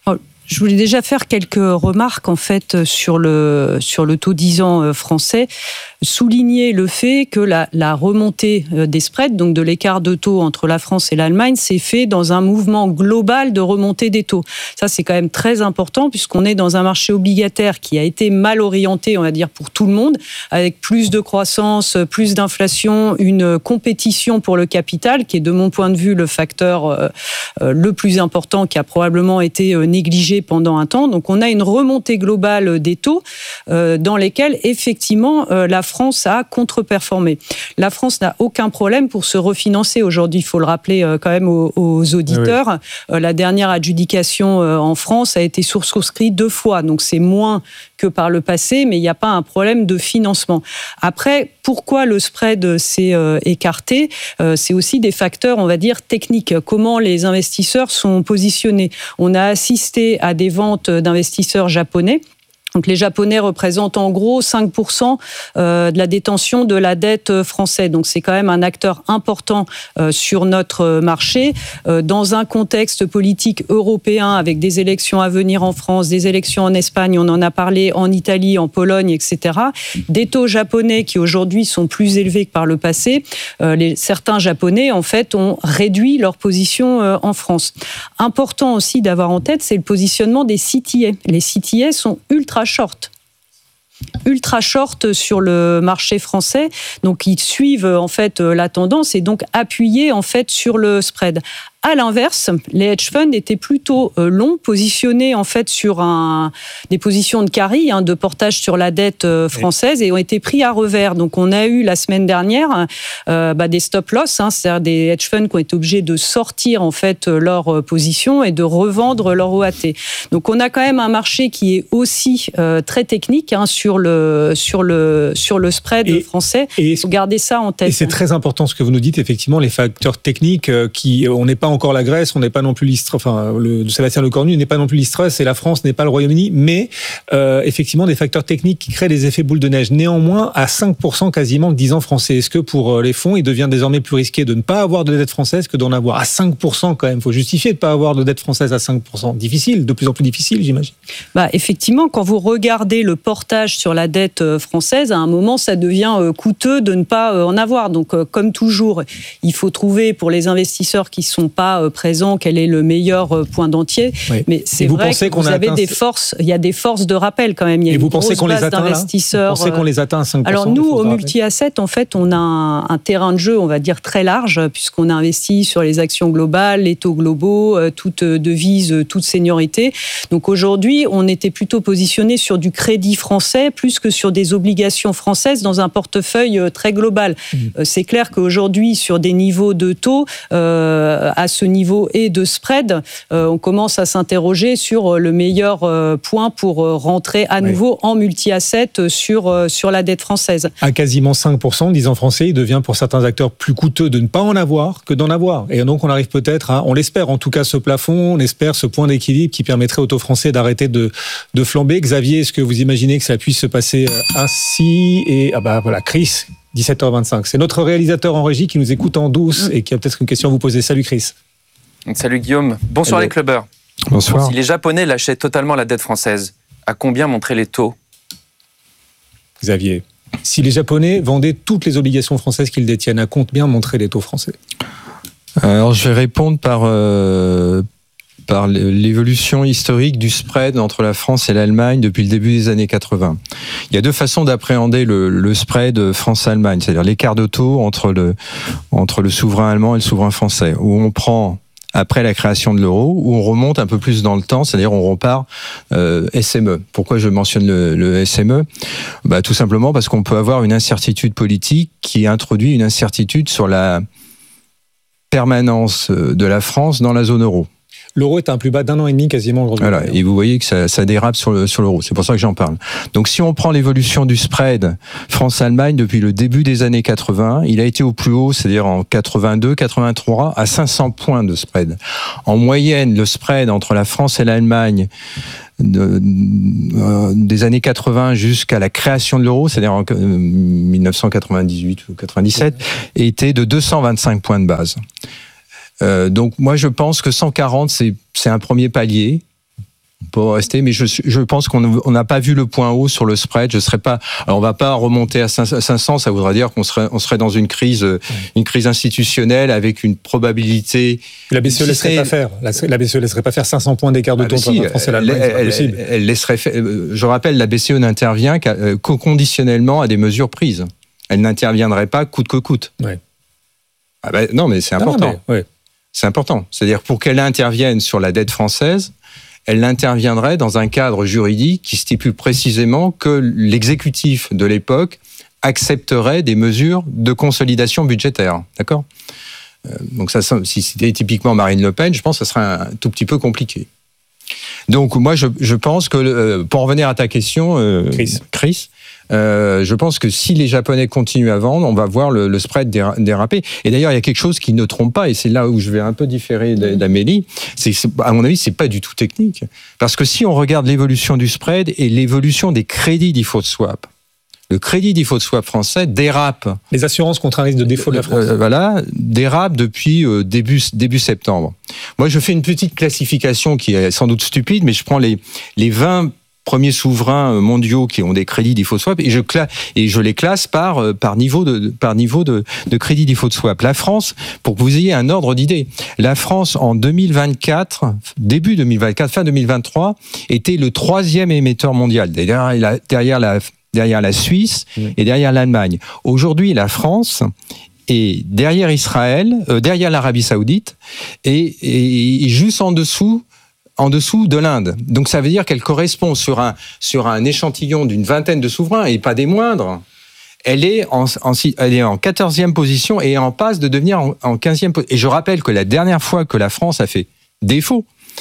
Je voulais déjà faire quelques remarques en fait sur le sur le taux dix ans français, souligner le fait que la, la remontée des spreads, donc de l'écart de taux entre la France et l'Allemagne, s'est fait dans un mouvement global de remontée des taux. Ça, c'est quand même très important puisqu'on est dans un marché obligataire qui a été mal orienté, on va dire, pour tout le monde, avec plus de croissance, plus d'inflation, une compétition pour le capital qui est, de mon point de vue, le facteur euh, le plus important qui a probablement été négligé pendant un temps. Donc, on a une remontée globale des taux euh, dans lesquels, effectivement, euh, la France a contre-performé. La France n'a aucun problème pour se refinancer. Aujourd'hui, il faut le rappeler euh, quand même aux, aux auditeurs. Oui. Euh, la dernière adjudication euh, en France a été souscrite deux fois. Donc, c'est moins que par le passé, mais il n'y a pas un problème de financement. Après, pourquoi le spread s'est euh, écarté ? euh, C'est aussi des facteurs, on va dire, techniques. Comment les investisseurs sont positionnés. On a assisté à des ventes d'investisseurs japonais. Donc les Japonais représentent en gros cinq pour cent de la détention de la dette française. Donc c'est quand même un acteur important sur notre marché. Dans un contexte politique européen avec des élections à venir en France, des élections en Espagne, on en a parlé en Italie, en Pologne, et cetera. Des taux japonais qui aujourd'hui sont plus élevés que par le passé. Les, certains Japonais en fait ont réduit leur position en France. Important aussi d'avoir en tête, c'est le positionnement des C T A. Les C T A sont ultra short. ultra short sur le marché français, donc ils suivent en fait la tendance et donc appuyés en fait sur le spread. À l'inverse, les hedge funds étaient plutôt longs, positionnés en fait sur un, des positions de carry, hein, de portage sur la dette française, et ont été pris à revers. Donc on a eu la semaine dernière euh, bah, des stop loss, hein, c'est-à-dire des hedge funds qui ont été obligés de sortir en fait leur position et de revendre leur O A T. Donc on a quand même un marché qui est aussi euh, très technique, hein, sur le sur le sur le spread et, français. Et il faut garder ça en tête. Et c'est très important ce que vous nous dites, effectivement, les facteurs techniques euh, qui on n'est pas encore la Grèce, on n'est pas non plus l'Istre, enfin le Sébastien Lecornu n'est pas non plus l'Istrus et la France n'est pas le Royaume-Uni, mais euh, effectivement des facteurs techniques qui créent des effets boule de neige. Néanmoins, à cinq pour cent quasiment le dix ans français. Est-ce que pour les fonds, il devient désormais plus risqué de ne pas avoir de dette française que d'en avoir à cinq pour cent quand même? Il faut justifier de ne pas avoir de dette française à cinq pour cent. Difficile, de plus en plus difficile, j'imagine. Bah, effectivement, quand vous regardez le portage sur la dette française, à un moment, ça devient coûteux de ne pas en avoir. Donc, comme toujours, il faut trouver pour les investisseurs qui ne sont pas présents quel est le meilleur point d'entier. Oui. Mais c'est vrai que vous avez des forces, il y a des forces de rappel quand même. Il y a Et une vous pensez grosse qu'on les base atteint d'investisseurs. Vous pensez qu'on les atteint à cinq pour cent? Alors nous, au multi-asset, en fait, on a un, un terrain de jeu, on va dire, très large, puisqu'on a investi sur les actions globales, les taux globaux, euh, toute devise, euh, toute seniorité. Donc aujourd'hui, on était plutôt positionné sur du crédit français, plus que sur des obligations françaises dans un portefeuille euh, très global. Mmh. Euh, c'est clair qu'aujourd'hui, sur des niveaux de taux, euh, à ce niveau et de spread, euh, on commence à s'interroger sur le meilleur euh, point pour euh, rentrer à nouveau oui. en multi-asset sur, euh, sur la dette française. À quasiment cinq pour cent, disant français, il devient pour certains acteurs plus coûteux de ne pas en avoir que d'en avoir. Et donc on arrive peut-être à, on l'espère en tout cas, ce plafond, on espère ce point d'équilibre qui permettrait aux taux français d'arrêter de, de flamber. Xavier, est-ce que vous imaginez que ça puisse se passer ainsi? Et ah bah voilà, Chris, dix-sept heures vingt-cinq. C'est notre réalisateur en régie qui nous écoute en douce et qui a peut-être une question à vous poser. Salut Chris. Salut Guillaume. Bonsoir Hello. Les clubbers. Bonsoir. Bon, si les Japonais lâchaient totalement la dette française, à combien montraient les taux? Xavier. Si les Japonais vendaient toutes les obligations françaises qu'ils détiennent, à combien montraient les taux français ? Alors, je vais répondre par, euh, par l'évolution historique du spread entre la France et l'Allemagne depuis le début des années quatre-vingts. Il y a deux façons d'appréhender le, le spread France-Allemagne, c'est-à-dire l'écart de taux entre le, entre le souverain allemand et le souverain français, où on prend après la création de l'euro, où on remonte un peu plus dans le temps, c'est-à-dire on repart euh, S M E. Pourquoi je mentionne le, le S M E ? Bah, tout simplement parce qu'on peut avoir une incertitude politique qui introduit une incertitude sur la permanence de la France dans la zone euro. L'euro est à un plus bas d'un an et demi quasiment aujourd'hui. Voilà, et vous voyez que ça, ça dérape sur, le, sur l'euro, c'est pour ça que j'en parle. Donc si on prend l'évolution du spread France-Allemagne depuis le début des années quatre-vingts, il a été au plus haut, c'est-à-dire en quatre-vingt-deux quatre-vingt-trois, à cinq cents points de spread. En moyenne, le spread entre la France et l'Allemagne De, euh, des années quatre-vingts jusqu'à la création de l'euro, c'est-à-dire en euh, dix-neuf cent quatre-vingt-dix-huit ou quatre-vingt-dix-sept, était de deux cent vingt-cinq points de base. Euh, donc moi je pense que cent quarante c'est, c'est un premier palier. On peut rester, mais je, je pense qu'on n'a pas vu le point haut sur le spread. Je serais pas. Alors on va pas remonter à cinq cents. Ça voudrait dire qu'on serait, on serait dans une crise, mmh. une crise institutionnelle avec une probabilité. La B C E laisserait pas faire. La, la B C E laisserait pas faire cinq cents points d'écart de taux entre la France et l'Allemagne. C'est pas possible. Elle, elle laisserait. Je rappelle, la B C E n'intervient qu'au conditionnellement à des mesures prises. Elle n'interviendrait pas coûte que coûte. Ouais. Ah ben, non, mais c'est important. Non, mais, ouais. C'est important. C'est-à-dire pour qu'elle intervienne sur la dette française, elle interviendrait dans un cadre juridique qui stipule précisément que l'exécutif de l'époque accepterait des mesures de consolidation budgétaire. D'accord ? Donc ça, si c'était typiquement Marine Le Pen, je pense que ça serait un tout petit peu compliqué. Donc moi, je, je pense que, pour revenir à ta question, euh, Chris, Chris Euh, je pense que si les Japonais continuent à vendre, on va voir le, le spread déraper. Et d'ailleurs, il y a quelque chose qui ne trompe pas, et c'est là où je vais un peu différer d'Amélie, c'est que, à mon avis, c'est pas du tout technique. Parce que si on regarde l'évolution du spread et l'évolution des crédits default swap, le crédit default swap français dérape. Les assurances contre un risque de défaut de la France. Euh, voilà, dérape depuis euh, début, début septembre. Moi, je fais une petite classification qui est sans doute stupide, mais je prends les, les vingt premiers souverains mondiaux qui ont des crédits default swap et je, cla- et je les classe par, par niveau, de, par niveau de, de crédit default swap. La France, pour que vous ayez un ordre d'idée, la France en deux mille vingt-quatre, début deux mille vingt-quatre, fin deux mille vingt-trois, était le troisième émetteur mondial, derrière la, derrière la, derrière la Suisse et derrière l'Allemagne. Aujourd'hui, la France est derrière Israël, euh, derrière l'Arabie Saoudite et, et, et juste en dessous en dessous de l'Inde. Donc ça veut dire qu'elle correspond sur un, sur un échantillon d'une vingtaine de souverains, et pas des moindres. Elle est en, en, elle est en quatorzième position et en passe de devenir en, en quinzième position. Et je rappelle que la dernière fois que la France a fait défaut,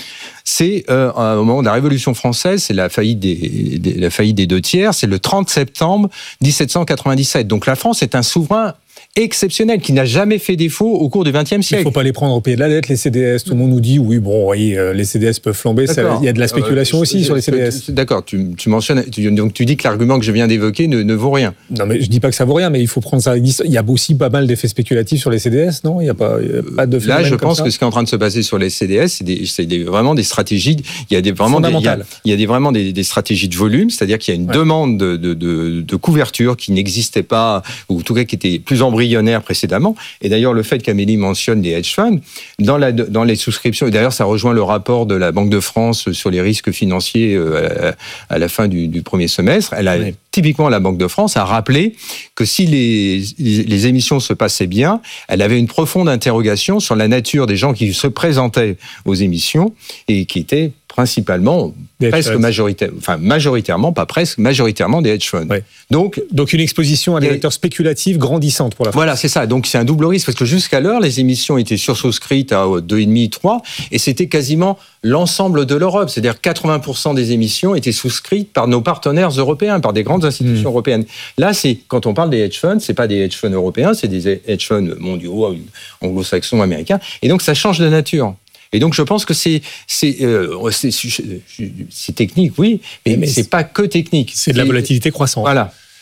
c'est euh, au moment de la Révolution française, c'est la faillite des, des, la faillite des deux tiers, c'est le trente septembre dix-sept cent quatre-vingt-dix-sept. Donc la France est un souverain exceptionnel, qui n'a jamais fait défaut au cours du vingtième siècle. Il ne faut pas les prendre au pied de la lettre, les C D S. Tout le monde nous dit, oui, bon, oui, les C D S peuvent flamber. Ça, il y a de la spéculation euh, aussi sur les C D S. D'accord, tu, tu mentionnes, tu, donc tu dis que l'argument que je viens d'évoquer ne, ne vaut rien. Non, mais je ne dis pas que ça vaut rien, mais il faut prendre ça. Il y a aussi pas mal d'effets spéculatifs sur les C D S, non ? Il n'y a pas, il y a pas de phénomène. Là, je pense ça que ce qui est en train de se passer sur les C D S, c'est, des, c'est des, vraiment des stratégies. Il y a des, vraiment des, il y a, il y a des, vraiment des, des stratégies de volume, c'est-à-dire qu'il y a une ouais. demande de, de, de, de couverture qui n'existait pas, ou en tout cas qui était plus embryonnaire précédemment. Et d'ailleurs, le fait qu'Amélie mentionne les hedge funds, dans, la, dans les souscriptions, et d'ailleurs, ça rejoint le rapport de la Banque de France sur les risques financiers à, à la fin du, du premier semestre. Elle a, oui. Typiquement, la Banque de France a rappelé que si les, les, les émissions se passaient bien, elle avait une profonde interrogation sur la nature des gens qui se présentaient aux émissions et qui étaient principalement, des presque majoritairement, enfin majoritairement, pas presque, majoritairement des hedge funds. Ouais. Donc, donc une exposition à des acteurs spéculatifs grandissante pour la France. Voilà, c'est ça. Donc c'est un double risque parce que jusqu'à l'heure, les émissions étaient sursouscrites à deux virgule cinq, trois et c'était quasiment l'ensemble de l'Europe. C'est-à-dire quatre-vingts pour cent des émissions étaient souscrites par nos partenaires européens, par des grandes institutions mmh. européennes. Là, c'est quand on parle des hedge funds, c'est pas des hedge funds européens, c'est des hedge funds mondiaux, anglo-saxons, américains. Et donc ça change de nature. Et donc, je pense que c'est, c'est, euh, c'est, c'est technique, oui, mais, mais c'est, c'est pas que technique. C'est de la volatilité croissante. Voilà.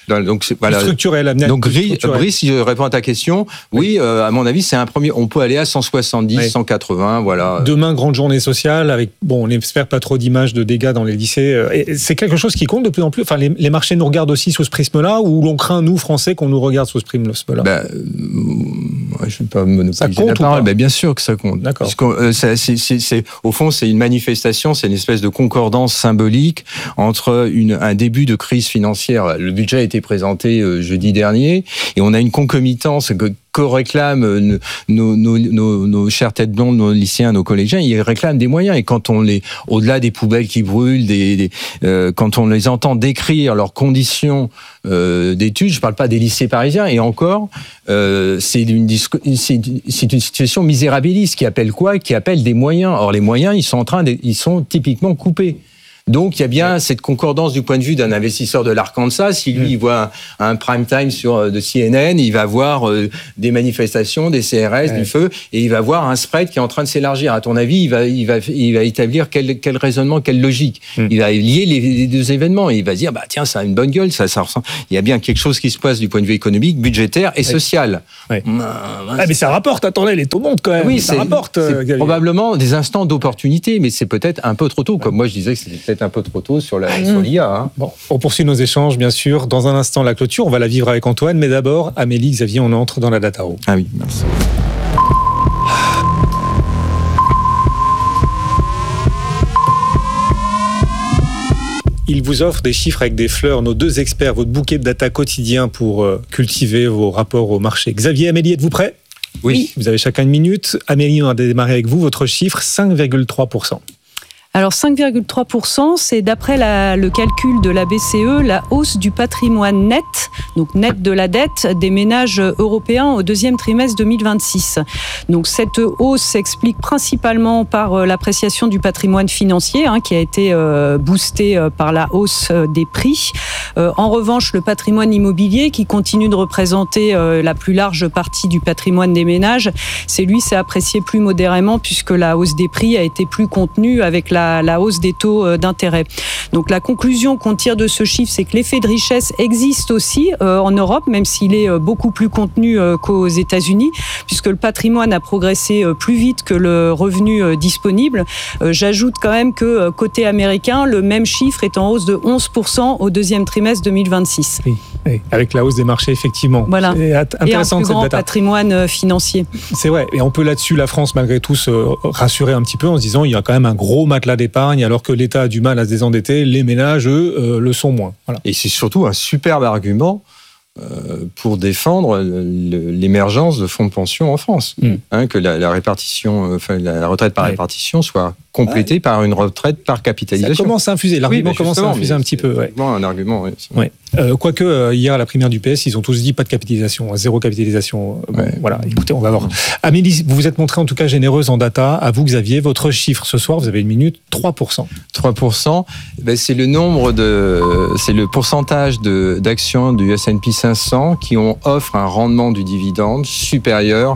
Donc, c'est, voilà. Structurel, amené Donc, Brice, si je réponds à ta question, oui, oui euh, à mon avis, c'est un premier. On peut aller à cent soixante-dix, oui. cent quatre-vingts, voilà. Demain, grande journée sociale, avec, bon, on espère pas trop d'images de dégâts dans les lycées. Et c'est quelque chose qui compte de plus en plus. Enfin, les, les marchés nous regardent aussi sous ce prisme-là, ou l'on craint, nous, Français, qu'on nous regarde sous ce prisme-là? Ben, euh, je ne vais pas monopoliser la parole, mais bien sûr que ça compte. D'accord. Parce que, euh, c'est, c'est, c'est, c'est, au fond, c'est une manifestation, c'est une espèce de concordance symbolique entre une, un début de crise financière. Le budget a été présenté euh, jeudi dernier, et on a une concomitance que que réclament nos, nos, nos, nos chères têtes blondes, nos lycéens, nos collégiens, ils réclament des moyens. Et quand on les, au-delà des poubelles qui brûlent, des, des, euh, quand on les entend décrire leurs conditions euh, d'études, je ne parle pas des lycées parisiens, et encore, euh, c'est, une, c'est, c'est une situation misérabiliste qui appelle quoi? Qui appelle des moyens. Or, les moyens, ils sont en train de, ils sont typiquement coupés. Donc, il y a bien cette concordance du point de vue d'un investisseur de l'Arkansas. Si lui, il voit un, un prime time sur de C N N, il va voir euh, des manifestations, des C R S, ouais. du feu, et il va voir un spread qui est en train de s'élargir. À ton avis, il va, il va, il va établir quel, quel raisonnement, quelle logique. Mm. Il va lier les, les deux événements. Et il va dire, bah tiens, ça a une bonne gueule. Ça, ça ressemble. Il y a bien quelque chose qui se passe du point de vue économique, budgétaire et ouais. social. Ouais. Mmh, ah, mais ça rapporte. Attendez, les taux montent quand même. Oui, ça c'est, rapporte. C'est euh, probablement des instants d'opportunité, mais c'est peut-être un peu trop tôt. Comme moi, je disais que c'était peut-être un peu trop tôt sur, la, mmh. sur l'I A. Hein. Bon, on poursuit nos échanges, bien sûr. Dans un instant, la clôture, on va la vivre avec Antoine. Mais d'abord, Amélie, Xavier, on entre dans la data room. Ah oui, merci. Il vous offre des chiffres avec des fleurs, nos deux experts, votre bouquet de data quotidien pour euh, cultiver vos rapports au marché. Xavier, Amélie, êtes-vous prêts ? Oui. Vous avez chacun une minute. Amélie, on va démarrer avec vous. Votre chiffre, cinq virgule trois pour cent. Alors cinq virgule trois pour cent, c'est d'après la, le calcul de la B C E, la hausse du patrimoine net, donc net de la dette des ménages européens au deuxième trimestre deux mille vingt-six. Donc cette hausse s'explique principalement par l'appréciation du patrimoine financier, hein, qui a été euh, boostée par la hausse des prix. Euh, en revanche, le patrimoine immobilier, qui continue de représenter euh, la plus large partie du patrimoine des ménages, c'est lui, c'est apprécié plus modérément puisque la hausse des prix a été plus contenue avec la La, la hausse des taux d'intérêt. Donc la conclusion qu'on tire de ce chiffre, c'est que l'effet de richesse existe aussi euh, en Europe, même s'il est beaucoup plus contenu euh, qu'aux États-Unis, puisque le patrimoine a progressé euh, plus vite que le revenu euh, disponible. Euh, j'ajoute quand même que euh, côté américain, le même chiffre est en hausse de onze pour cent au deuxième trimestre deux mille vingt-six. Oui, oui, avec la hausse des marchés, effectivement. Voilà. C'est intéressant, et un plus grand patrimoine financier. C'est vrai. Et on peut là-dessus, la France, malgré tout, se rassurer un petit peu en se disant il y a quand même un gros matelas d'épargne, alors que l'État a du mal à se désendetter, les ménages, eux, euh, le sont moins. Voilà. Et c'est surtout un superbe argument euh, pour défendre le, l'émergence de fonds de pension en France. Mm. Hein, que la, la répartition, enfin, la, la retraite par ouais. répartition soit complétée ouais. par une retraite par capitalisation. Ça commence à infuser. L'argument oui, commence à infuser un petit peu. Ouais. Un argument, oui. Ouais. Euh, quoique, euh, hier, à la primaire du P S, ils ont tous dit pas de capitalisation, zéro capitalisation. Bon, ouais. Voilà, écoutez, on va voir. Amélie, vous vous êtes montrée en tout cas généreuse en data. À vous, Xavier, votre chiffre ce soir, vous avez une minute, trois pour cent. trois pour cent, ben, c'est le nombre de, c'est le pourcentage de, d'actions du S and P cinq cents qui ont, offrent un rendement du dividende supérieur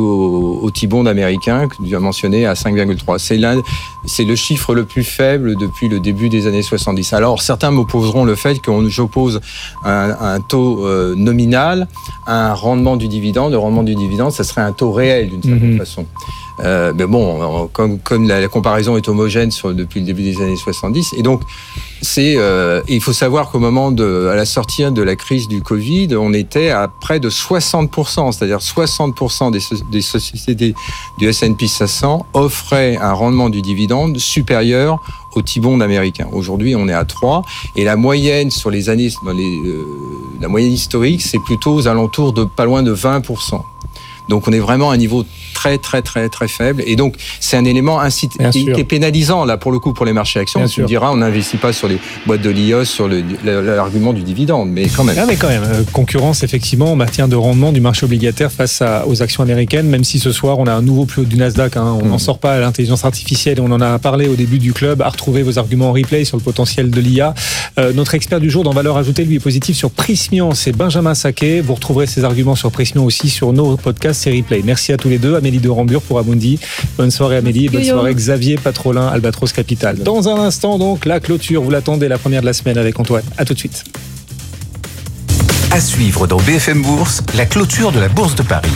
au, au T-bond américain, que tu as mentionné, à cinq virgule trois. C'est l'un, c'est le chiffre le plus faible depuis le début des années soixante-dix. Alors, certains m'opposeront le fait qu'on j'oppose un, un taux euh, nominal à un rendement du dividende. Le rendement du dividende, ça serait un taux réel d'une certaine mmh. façon. Euh, mais bon, comme, comme la, la comparaison est homogène sur, depuis le début des années soixante-dix, et donc c'est, euh, il faut savoir qu'au moment de, à la sortie de la crise du Covid, on était à près de soixante pour cent, c'est-à-dire soixante pour cent des, des sociétés du S and P cinq cents offraient un rendement du dividende supérieur au T-bond américain. Aujourd'hui, on est à trois, et la moyenne sur les années, dans les, euh, la moyenne historique, c'est plutôt aux alentours de pas loin de vingt pour cent. Donc on est vraiment à un niveau très très très très faible, et donc c'est un élément incite- qui, qui est pénalisant là pour le coup pour les marchés actions. Bien tu sûr. Me diras, on n'investit pas sur les boîtes de l'I O S sur le, l'argument du dividende, mais quand même. Ah mais quand même, euh, concurrence effectivement en matière de rendement du marché obligataire face à, aux actions américaines, même si ce soir on a un nouveau plus haut du Nasdaq, hein, on n'en mmh. sort pas à l'intelligence artificielle, on en a parlé au début du club, à retrouver vos arguments en replay sur le potentiel de l'I A. Euh, notre expert du jour dans Valeurs Ajoutées, lui, est positif sur Prismian, c'est Benjamin Saquet. Vous retrouverez ses arguments sur Prismian aussi sur nos podcasts et replays. Merci à tous les deux. Amélie de Rambure pour Amundi. Bonne soirée Amélie, bonne soirée Xavier Patrolin, Albatros Capital. Dans un instant donc, la clôture, vous l'attendez, la première de la semaine avec Antoine. À tout de suite. À suivre dans B F M Bourse, la clôture de la Bourse de Paris.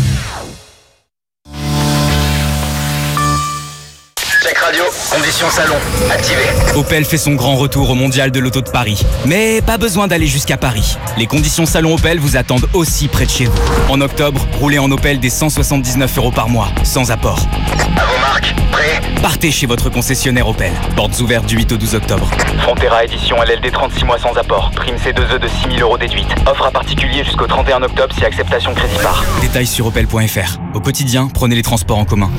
Check radio, conditions salon, activé. Opel fait son grand retour au Mondial de l'Auto de Paris. Mais pas besoin d'aller jusqu'à Paris. Les conditions salon Opel vous attendent aussi près de chez vous. En octobre, roulez en Opel dès cent soixante-dix-neuf euros par mois, sans apport. À vos marques, prêt ? Partez chez votre concessionnaire Opel. Portes ouvertes du huit au douze octobre. Frontera édition L L D trente-six mois sans apport. Prime C deux E de six mille euros déduite. Offre à particulier jusqu'au trente et un octobre si acceptation crédit par. Détails sur opel point f r. Au quotidien, prenez les transports en commun.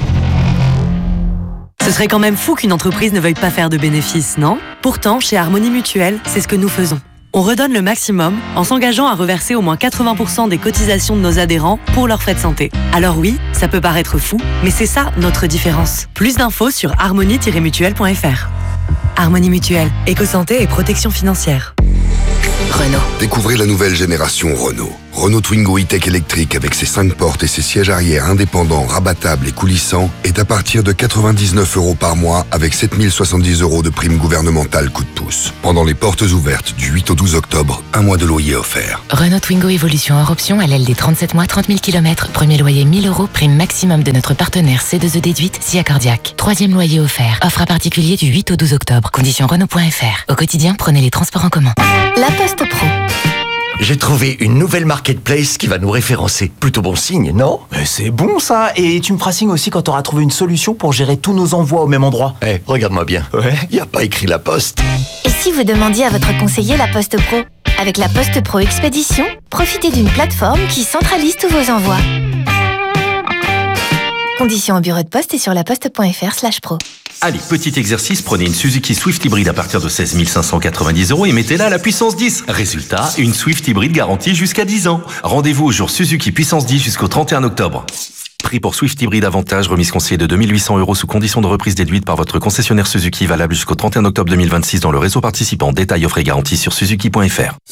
Ce serait quand même fou qu'une entreprise ne veuille pas faire de bénéfices, non ? Pourtant, chez Harmonie Mutuelle, c'est ce que nous faisons. On redonne le maximum en s'engageant à reverser au moins quatre-vingts pour cent des cotisations de nos adhérents pour leurs frais de santé. Alors oui, ça peut paraître fou, mais c'est ça notre différence. Plus d'infos sur harmonie tiret mutuelle point f r. Harmonie Mutuelle, éco-santé et protection financière. Renault. Découvrez la nouvelle génération Renault. Renault Twingo e-Tech électrique avec ses cinq portes et ses sièges arrière indépendants, rabattables et coulissants est à partir de quatre-vingt-dix-neuf euros par mois avec sept mille soixante-dix euros de prime gouvernementale coup de pouce. Pendant les portes ouvertes du huit au douze octobre, un mois de loyer offert. Renault Twingo Evolution hors option, L L D trente-sept mois, trente mille kilomètres. Premier loyer mille euros, prime maximum de notre partenaire C deux E déduite, S I A cardiaque. Troisième loyer offert. Offre à particulier du huit au douze octobre. Conditions Renault point f r. Au quotidien, prenez les transports en commun. La Poste Pro. J'ai trouvé une nouvelle marketplace qui va nous référencer. Plutôt bon signe, non ? Mais c'est bon ça. Et tu me feras signe aussi quand tu auras trouvé une solution pour gérer tous nos envois au même endroit. Eh, hey, regarde-moi bien. Ouais. Y a pas écrit La Poste. Et si vous demandiez à votre conseiller La Poste Pro ? Avec La Poste Pro Expédition, profitez d'une plateforme qui centralise tous vos envois. Conditions au bureau de poste et sur laposte point f r slash pro. Allez, petit exercice, prenez une Suzuki Swift hybride à partir de seize mille cinq cent quatre-vingt-dix euros et mettez-la à la puissance dix. Résultat, une Swift hybride garantie jusqu'à dix ans. Rendez-vous au jour Suzuki puissance dix jusqu'au trente et un octobre. Prix pour Swift hybride avantage, remise conseillée de deux mille huit cents euros sous condition de reprise déduite par votre concessionnaire Suzuki, valable jusqu'au trente et un octobre deux mille vingt-six dans le réseau participant. Détails offre et garantie sur suzuki point f r.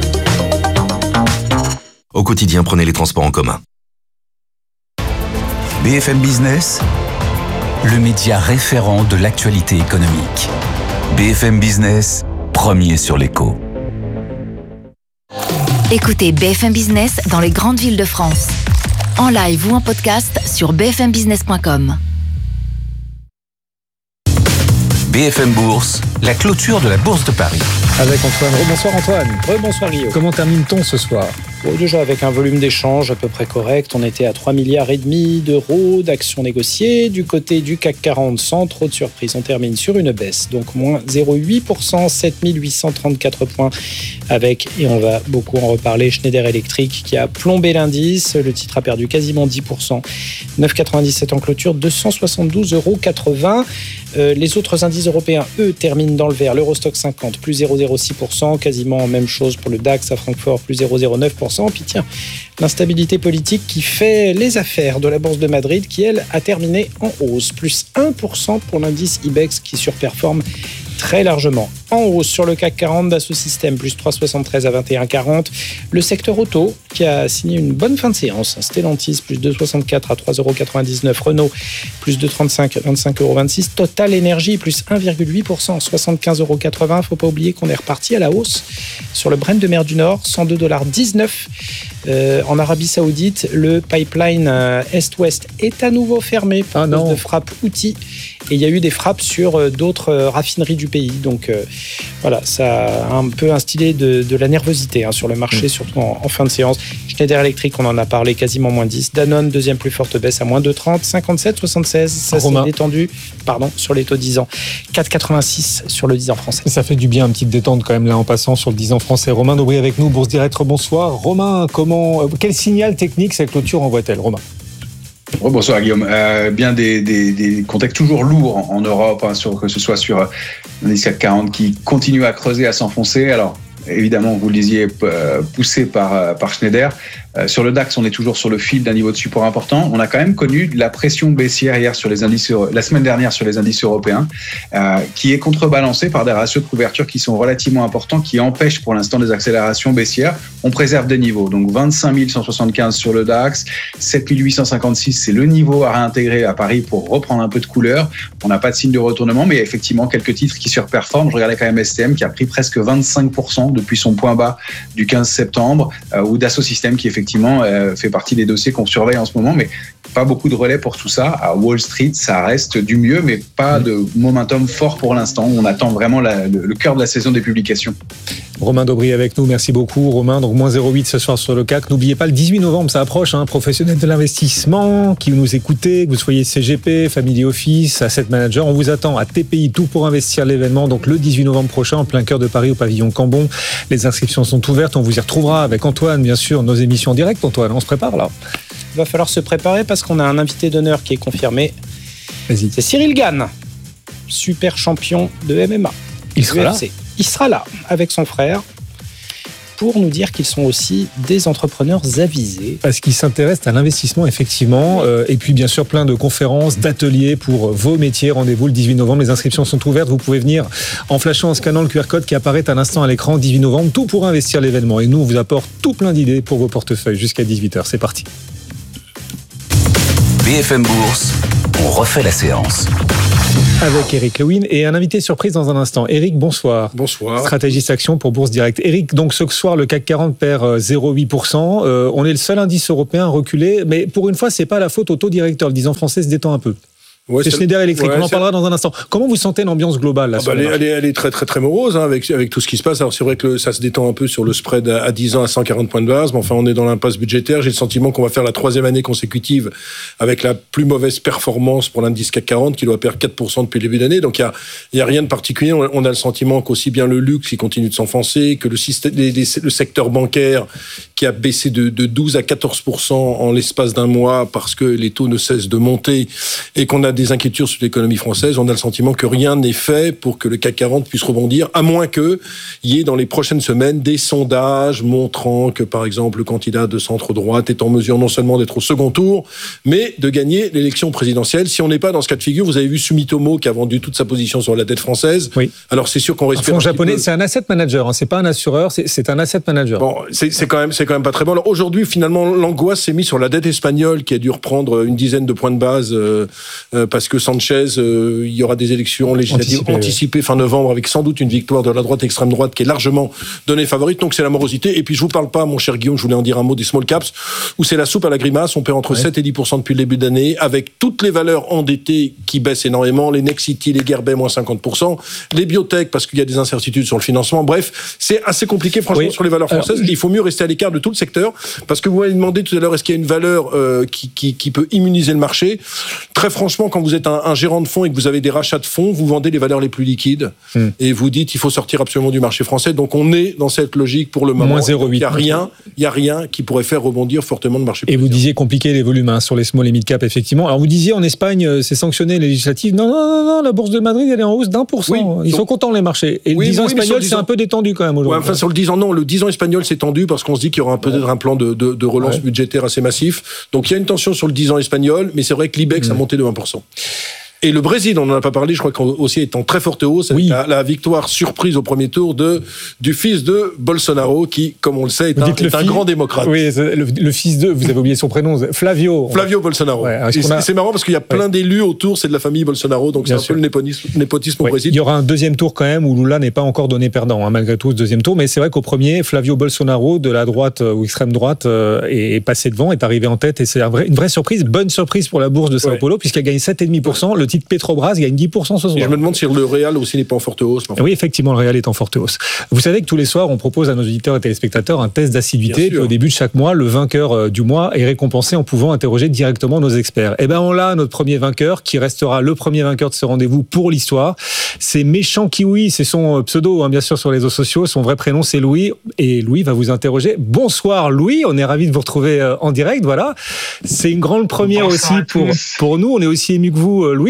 Au quotidien, prenez les transports en commun. B F M Business, le média référent de l'actualité économique. B F M Business, premier sur l'écho. Écoutez B F M Business dans les grandes villes de France. En live ou en podcast sur b f m business point com. B F M Bourse, la clôture de la Bourse de Paris. Avec Antoine. Rebonsoir Antoine. Rebonsoir Guillaume. Comment termine-t-on ce soir ? Bon, déjà avec un volume d'échange à peu près correct, on était à trois milliards et demi d'euros d'actions négociées. Du côté du C A C quarante, sans trop de surprise, on termine sur une baisse, donc moins zéro virgule huit pour cent, sept mille huit cent trente-quatre points avec, et on va beaucoup en reparler, Schneider Electric qui a plombé l'indice. Le titre a perdu quasiment dix pour cent, neuf virgule quatre-vingt-dix-sept en clôture, deux cent soixante-douze euros quatre-vingts. Euh, les autres indices européens, eux, terminent dans le vert. L'Eurostock cinquante, plus zéro virgule zéro six pour cent, quasiment même chose pour le DAX à Francfort, plus zéro virgule zéro neuf pour cent. Puis tiens, l'instabilité politique qui fait les affaires de la Bourse de Madrid, qui, elle, a terminé en hausse, plus un pour cent pour l'indice IBEX qui surperforme très largement. En hausse sur le C A C quarante, Dassault Systèmes, plus trois virgule soixante-treize à vingt et un virgule quarante. Le secteur auto, qui a signé une bonne fin de séance. Stellantis, plus deux virgule soixante-quatre à trois euros quatre-vingt-dix-neuf. Renault, plus deux virgule trente-cinq à vingt-cinq euros vingt-six. Total Energy, plus un virgule huit pour cent, soixante-quinze euros quatre-vingts. Faut pas oublier qu'on est reparti à la hausse sur le Brent de mer du Nord, cent deux virgule dix-neuf dollars. Euh, en Arabie Saoudite, le pipeline euh, Est-Ouest est à nouveau fermé par ah cause de frappes outils. Et il y a eu des frappes sur euh, d'autres euh, raffineries du pays. Donc euh, voilà, ça a un peu instillé de, de la nervosité hein, sur le marché, mmh. surtout en, en fin de séance. Schneider Electric, on en a parlé, quasiment moins dix. Danone, deuxième plus forte baisse à moins deux virgule trente. cinquante-sept virgule soixante-seize, ça s'est détendu pardon, sur les taux dix ans. quatre virgule quatre-vingt-six sur le dix ans français. Ça fait du bien, une petite détente quand même là en passant sur le dix ans français. Romain Daubry avec nous, Bourse Direct, bonsoir. Romain, comment, quel signal technique cette clôture envoie-t-elle, Romain ? Oh, bonsoir Guillaume. Euh, bien des, des, des contextes toujours lourds en, en Europe, hein, sur, que ce soit sur l'indice C A C quarante qui continue à creuser, à s'enfoncer. Alors évidemment, vous le disiez, poussé par, par Schneider. Euh, sur le DAX, on est toujours sur le fil d'un niveau de support important. On a quand même connu de la pression baissière hier sur les indices, la semaine dernière sur les indices européens, euh, qui est contrebalancée par des ratios de couverture qui sont relativement importants, qui empêchent pour l'instant des accélérations baissières. On préserve des niveaux. Donc vingt-cinq mille cent soixante-quinze sur le DAX, sept mille huit cent cinquante-six, c'est le niveau à réintégrer à Paris pour reprendre un peu de couleur. On n'a pas de signe de retournement, mais il y a effectivement quelques titres qui surperforment. Je regardais quand même S T M qui a pris presque vingt-cinq pour cent depuis son point bas du quinze septembre, euh, ou Dassault Systèmes qui effectivement euh, fait partie des dossiers qu'on surveille en ce moment, mais pas beaucoup de relais pour tout ça. À Wall Street, ça reste du mieux, mais pas de momentum fort pour l'instant. On attend vraiment la, le, le cœur de la saison des publications. Romain Daubry avec nous, merci beaucoup. Romain, donc moins zéro virgule huit ce soir sur le C A C. N'oubliez pas, le dix-huit novembre, ça approche, hein, professionnels de l'investissement, qui nous écoutez, que vous soyez C G P, Family Office, Asset Manager, on vous attend à T P I, tout pour investir l'événement, donc le dix-huit novembre prochain, en plein cœur de Paris, au pavillon Cambon. Les inscriptions sont ouvertes, on vous y retrouvera avec Antoine, bien sûr, nos émissions en direct. Antoine, on se prépare là. Il va falloir se préparer parce qu'on a un invité d'honneur qui est confirmé. Vas-y. C'est Cyril Gann, super champion de M M A. Il sera là. Il sera là avec son frère pour nous dire qu'ils sont aussi des entrepreneurs avisés. Parce qu'ils s'intéressent à l'investissement, effectivement. Euh, et puis, bien sûr, plein de conférences, d'ateliers pour vos métiers. Rendez-vous le dix-huit novembre. Les inscriptions sont ouvertes. Vous pouvez venir en flashant, en scannant le Q R code qui apparaît à l'instant à l'écran. dix-huit novembre, tout pour investir l'événement. Et nous, on vous apporte tout plein d'idées pour vos portefeuilles jusqu'à dix-huit heures. C'est parti. B F M Bourse, on refait la séance. Avec Eric Lewin et un invité surprise dans un instant. Eric, bonsoir. Bonsoir. Stratégiste action pour Bourse Direct. Eric, donc ce soir, le C A C quarante perd zéro virgule huit pour cent. Euh, on est le seul indice européen reculé, mais pour une fois, c'est pas la faute au taux directeur. Le dix ans français se détend un peu. Ouais, c'est Schneider Electric, ouais, on en parlera dans un instant. Comment vous sentez l'ambiance globale là, ah bah elle, est, elle, est, elle est très très très morose hein, avec, avec tout ce qui se passe. Alors c'est vrai que le, ça se détend un peu sur le spread à, à dix ans à cent quarante points de base, mais enfin on est dans l'impasse budgétaire. J'ai le sentiment qu'on va faire la troisième année consécutive avec la plus mauvaise performance pour l'indice C A C quarante qui doit perdre quatre pour cent depuis le début d'année. Donc il y a, il y a rien de particulier. On, on a le sentiment qu'aussi bien le luxe qui continue de s'enfoncer, que le, système, les, les, le secteur bancaire qui a baissé de, de douze à quatorze pour cent en l'espace d'un mois parce que les taux ne cessent de monter et qu'on a des inquiétudes sur l'économie française, on a le sentiment que rien n'est fait pour que le C A C quarante puisse rebondir, à moins qu'il y ait dans les prochaines semaines des sondages montrant que, par exemple, le candidat de centre-droite est en mesure non seulement d'être au second tour, mais de gagner l'élection présidentielle. Si on n'est pas dans ce cas de figure, vous avez vu Sumitomo qui a vendu toute sa position sur la dette française. Oui. Alors c'est sûr qu'on respire. Un fonds japonais, peu... c'est un asset manager, hein. C'est pas un assureur, c'est, c'est un asset manager. Bon, c'est, c'est quand même, c'est quand même pas très bon. Alors aujourd'hui, finalement, l'angoisse s'est mise sur la dette espagnole qui a dû reprendre une dizaine de points de base euh, euh, parce que Sanchez Euh, il y aura des élections législatives anticipées, anticipées fin novembre avec sans doute une victoire de la droite extrême droite qui est largement donnée favorite. Donc c'est la morosité. Et puis je vous parle pas, mon cher Guillaume, je voulais en dire un mot des small caps où c'est la soupe à la grimace. On perd entre ouais. sept et dix pour cent depuis le début d'année avec toutes les valeurs endettées qui baissent énormément. Les Nexity, les Gerbet, moins cinquante pour cent. Les biotech parce qu'il y a des incertitudes sur le financement. Bref, c'est assez compliqué franchement oui. sur les valeurs françaises. Alors, il faut mieux rester à l'écart de tout le secteur parce que vous m'avez demandé tout à l'heure est-ce qu'il y a une valeur euh, qui, qui, qui peut immuniser le marché. Très franchement, quand vous êtes un, un gérant de fonds et que vous avez des rachats de fonds, vous vendez les valeurs les plus liquides mmh. et vous dites il faut sortir absolument du marché français. Donc on est dans cette logique pour le moment. Moins zéro virgule huit. Il y a rien, il y a rien qui pourrait faire rebondir fortement le marché. Et vous disiez compliquer les volumes hein, sur les small et mid cap effectivement. Alors vous disiez en Espagne c'est sanctionné législative. Non non non non, la bourse de Madrid elle est en hausse d'un pour cent. Oui, Ils sont contents les marchés. Et oui, le dix ans oui, espagnol c'est un peu détendu quand même aujourd'hui. Ouais, enfin sur le dix ans non, le dix ans espagnol c'est tendu parce qu'on se dit qu'il y aura peut-être ouais. un plan de, de, de relance ouais. budgétaire assez massif. Donc il y a une tension sur le dix ans espagnol, mais c'est vrai que l'I B E X mmh. a monté de un pour cent. Et le Brésil, on n'en a pas parlé, je crois qu'aussi est en très forte hausse. Oui. La, la victoire surprise au premier tour de, du fils de Bolsonaro, qui, comme on le sait, est, un, est un grand démocrate. Oui, le, le fils de, vous avez oublié son prénom, Flavio. Flavio Bolsonaro. Ouais, c'est, a... c'est marrant parce qu'il y a plein ouais. d'élus autour, c'est de la famille Bolsonaro, donc Bien c'est sûr. un peu le népotisme, népotisme ouais. au Brésil. Il y aura un deuxième tour quand même où Lula n'est pas encore donné perdant, hein, malgré tout ce deuxième tour. Mais c'est vrai qu'au premier, Flavio Bolsonaro, de la droite ou extrême droite, euh, est passé devant, est arrivé en tête et c'est un vrai, une vraie surprise, bonne surprise pour la bourse de Sao ouais. Paulo, puisqu'elle gagne sept virgule cinq pour cent. Le titre Petrobras gagne dix pour cent ce soir. Et je me demande si le Real aussi n'est pas en forte hausse. Enfin. Oui, effectivement, le Real est en forte hausse. Vous savez que tous les soirs, on propose à nos auditeurs et téléspectateurs un test d'assiduité. Puis au début de chaque mois, le vainqueur du mois est récompensé en pouvant interroger directement nos experts. Eh bien, on l'a, notre premier vainqueur, qui restera le premier vainqueur de ce rendez-vous pour l'histoire. C'est Méchant Kiwi, c'est son pseudo, hein, bien sûr, sur les réseaux sociaux. Son vrai prénom, c'est Louis. Et Louis va vous interroger. Bonsoir, Louis. On est ravis de vous retrouver en direct. Voilà. C'est une grande première Bonsoir aussi pour, pour nous. On est aussi émus que vous, Louis,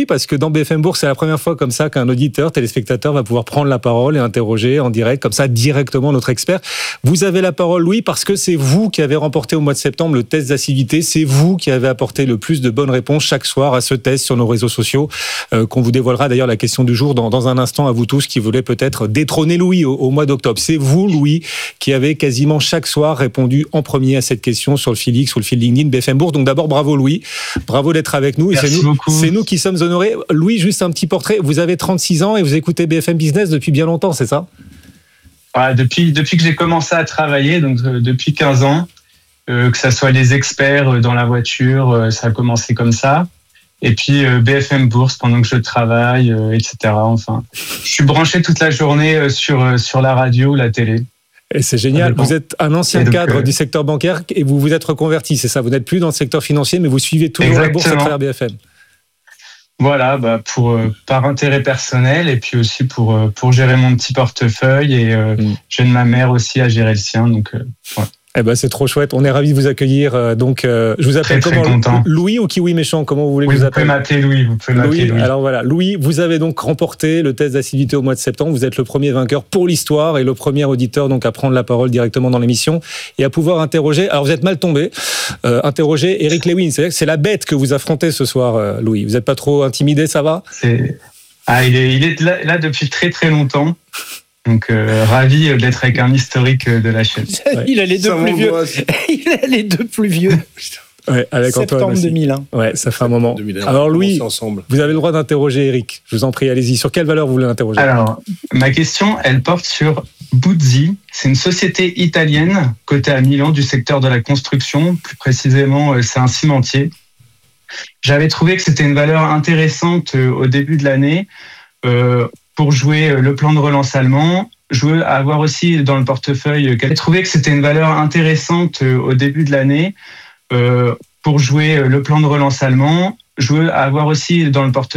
parce que dans B F M Bourse, c'est la première fois comme ça qu'un auditeur, téléspectateur va pouvoir prendre la parole et interroger en direct, comme ça, directement notre expert. Vous avez la parole, Louis, parce que c'est vous qui avez remporté au mois de septembre le test d'assiduité. C'est vous qui avez apporté le plus de bonnes réponses chaque soir à ce test sur nos réseaux sociaux, euh, qu'on vous dévoilera d'ailleurs la question du jour dans, dans un instant à vous tous qui voulez peut-être détrôner Louis au, au mois d'octobre. C'est vous, Louis, qui avez quasiment chaque soir répondu en premier à cette question sur le fil X ou le fil LinkedIn B F M Bourse. Donc d'abord, bravo Louis, bravo d'être avec nous. Et Merci c'est nous, beaucoup. c'est nous qui sommes honorés. Louis, juste un petit portrait. Vous avez trente-six ans et vous écoutez B F M Business depuis bien longtemps, c'est ça ? Ouais, depuis, depuis que j'ai commencé à travailler, donc euh, depuis quinze ans, euh, que ça soit les experts euh, dans la voiture, euh, ça a commencé comme ça. Et puis euh, B F M Bourse pendant que je travaille, euh, et cetera. Enfin, je suis branché toute la journée euh, sur, euh, sur la radio, la télé. Et c'est génial. Vous êtes un ancien donc, cadre euh... du secteur bancaire et vous vous êtes reconverti, c'est ça ? Vous n'êtes plus dans le secteur financier, mais vous suivez toujours Exactement. la bourse à travers B F M. Voilà, bah pour euh, par intérêt personnel et puis aussi pour euh, pour gérer mon petit portefeuille et euh, mmh. j'aide ma mère aussi à gérer le sien, donc euh, ouais. Eh ben c'est trop chouette. On est ravis de vous accueillir. Euh, donc euh, je vous appelle très, comment très content. Louis ou Kiwi méchant, comment vous voulez oui, que je vous appelle ? Vous pouvez m'appeler Louis. Vous pouvez m'appeler Louis. Louis. Alors voilà, Louis, vous avez donc remporté le test d'assiduité au mois de septembre. Vous êtes le premier vainqueur pour l'histoire et le premier auditeur donc à prendre la parole directement dans l'émission et à pouvoir interroger. Alors vous êtes mal tombé. Euh, interroger Eric Lewin. C'est c'est la bête que vous affrontez ce soir, euh, Louis. Vous n'êtes pas trop intimidé, ça va ? C'est... Ah, il est il est là, là depuis très très longtemps. Donc, euh, ravi d'être avec un historique de la chaîne. Ouais. Il a les deux ça plus vieux. Il a les deux plus vieux. Ouais, avec septembre Antoine deux mille un. Ouais, ça fait un moment. deux mille un. Alors Louis, vous avez le droit d'interroger Eric. Je vous en prie, allez-y. Sur quelle valeur vous voulez l'interroger ? Alors, ma question, elle porte sur Buzzi. C'est une société italienne cotée à Milan du secteur de la construction. Plus précisément, c'est un cimentier. J'avais trouvé que c'était une valeur intéressante au début de l'année. Euh, pour jouer le plan de relance allemand, je veux avoir aussi dans le portefeuille, j'ai trouvé que c'était une valeur intéressante au début de l'année, euh, pour jouer le plan de relance allemand, je veux avoir aussi dans le portefeuille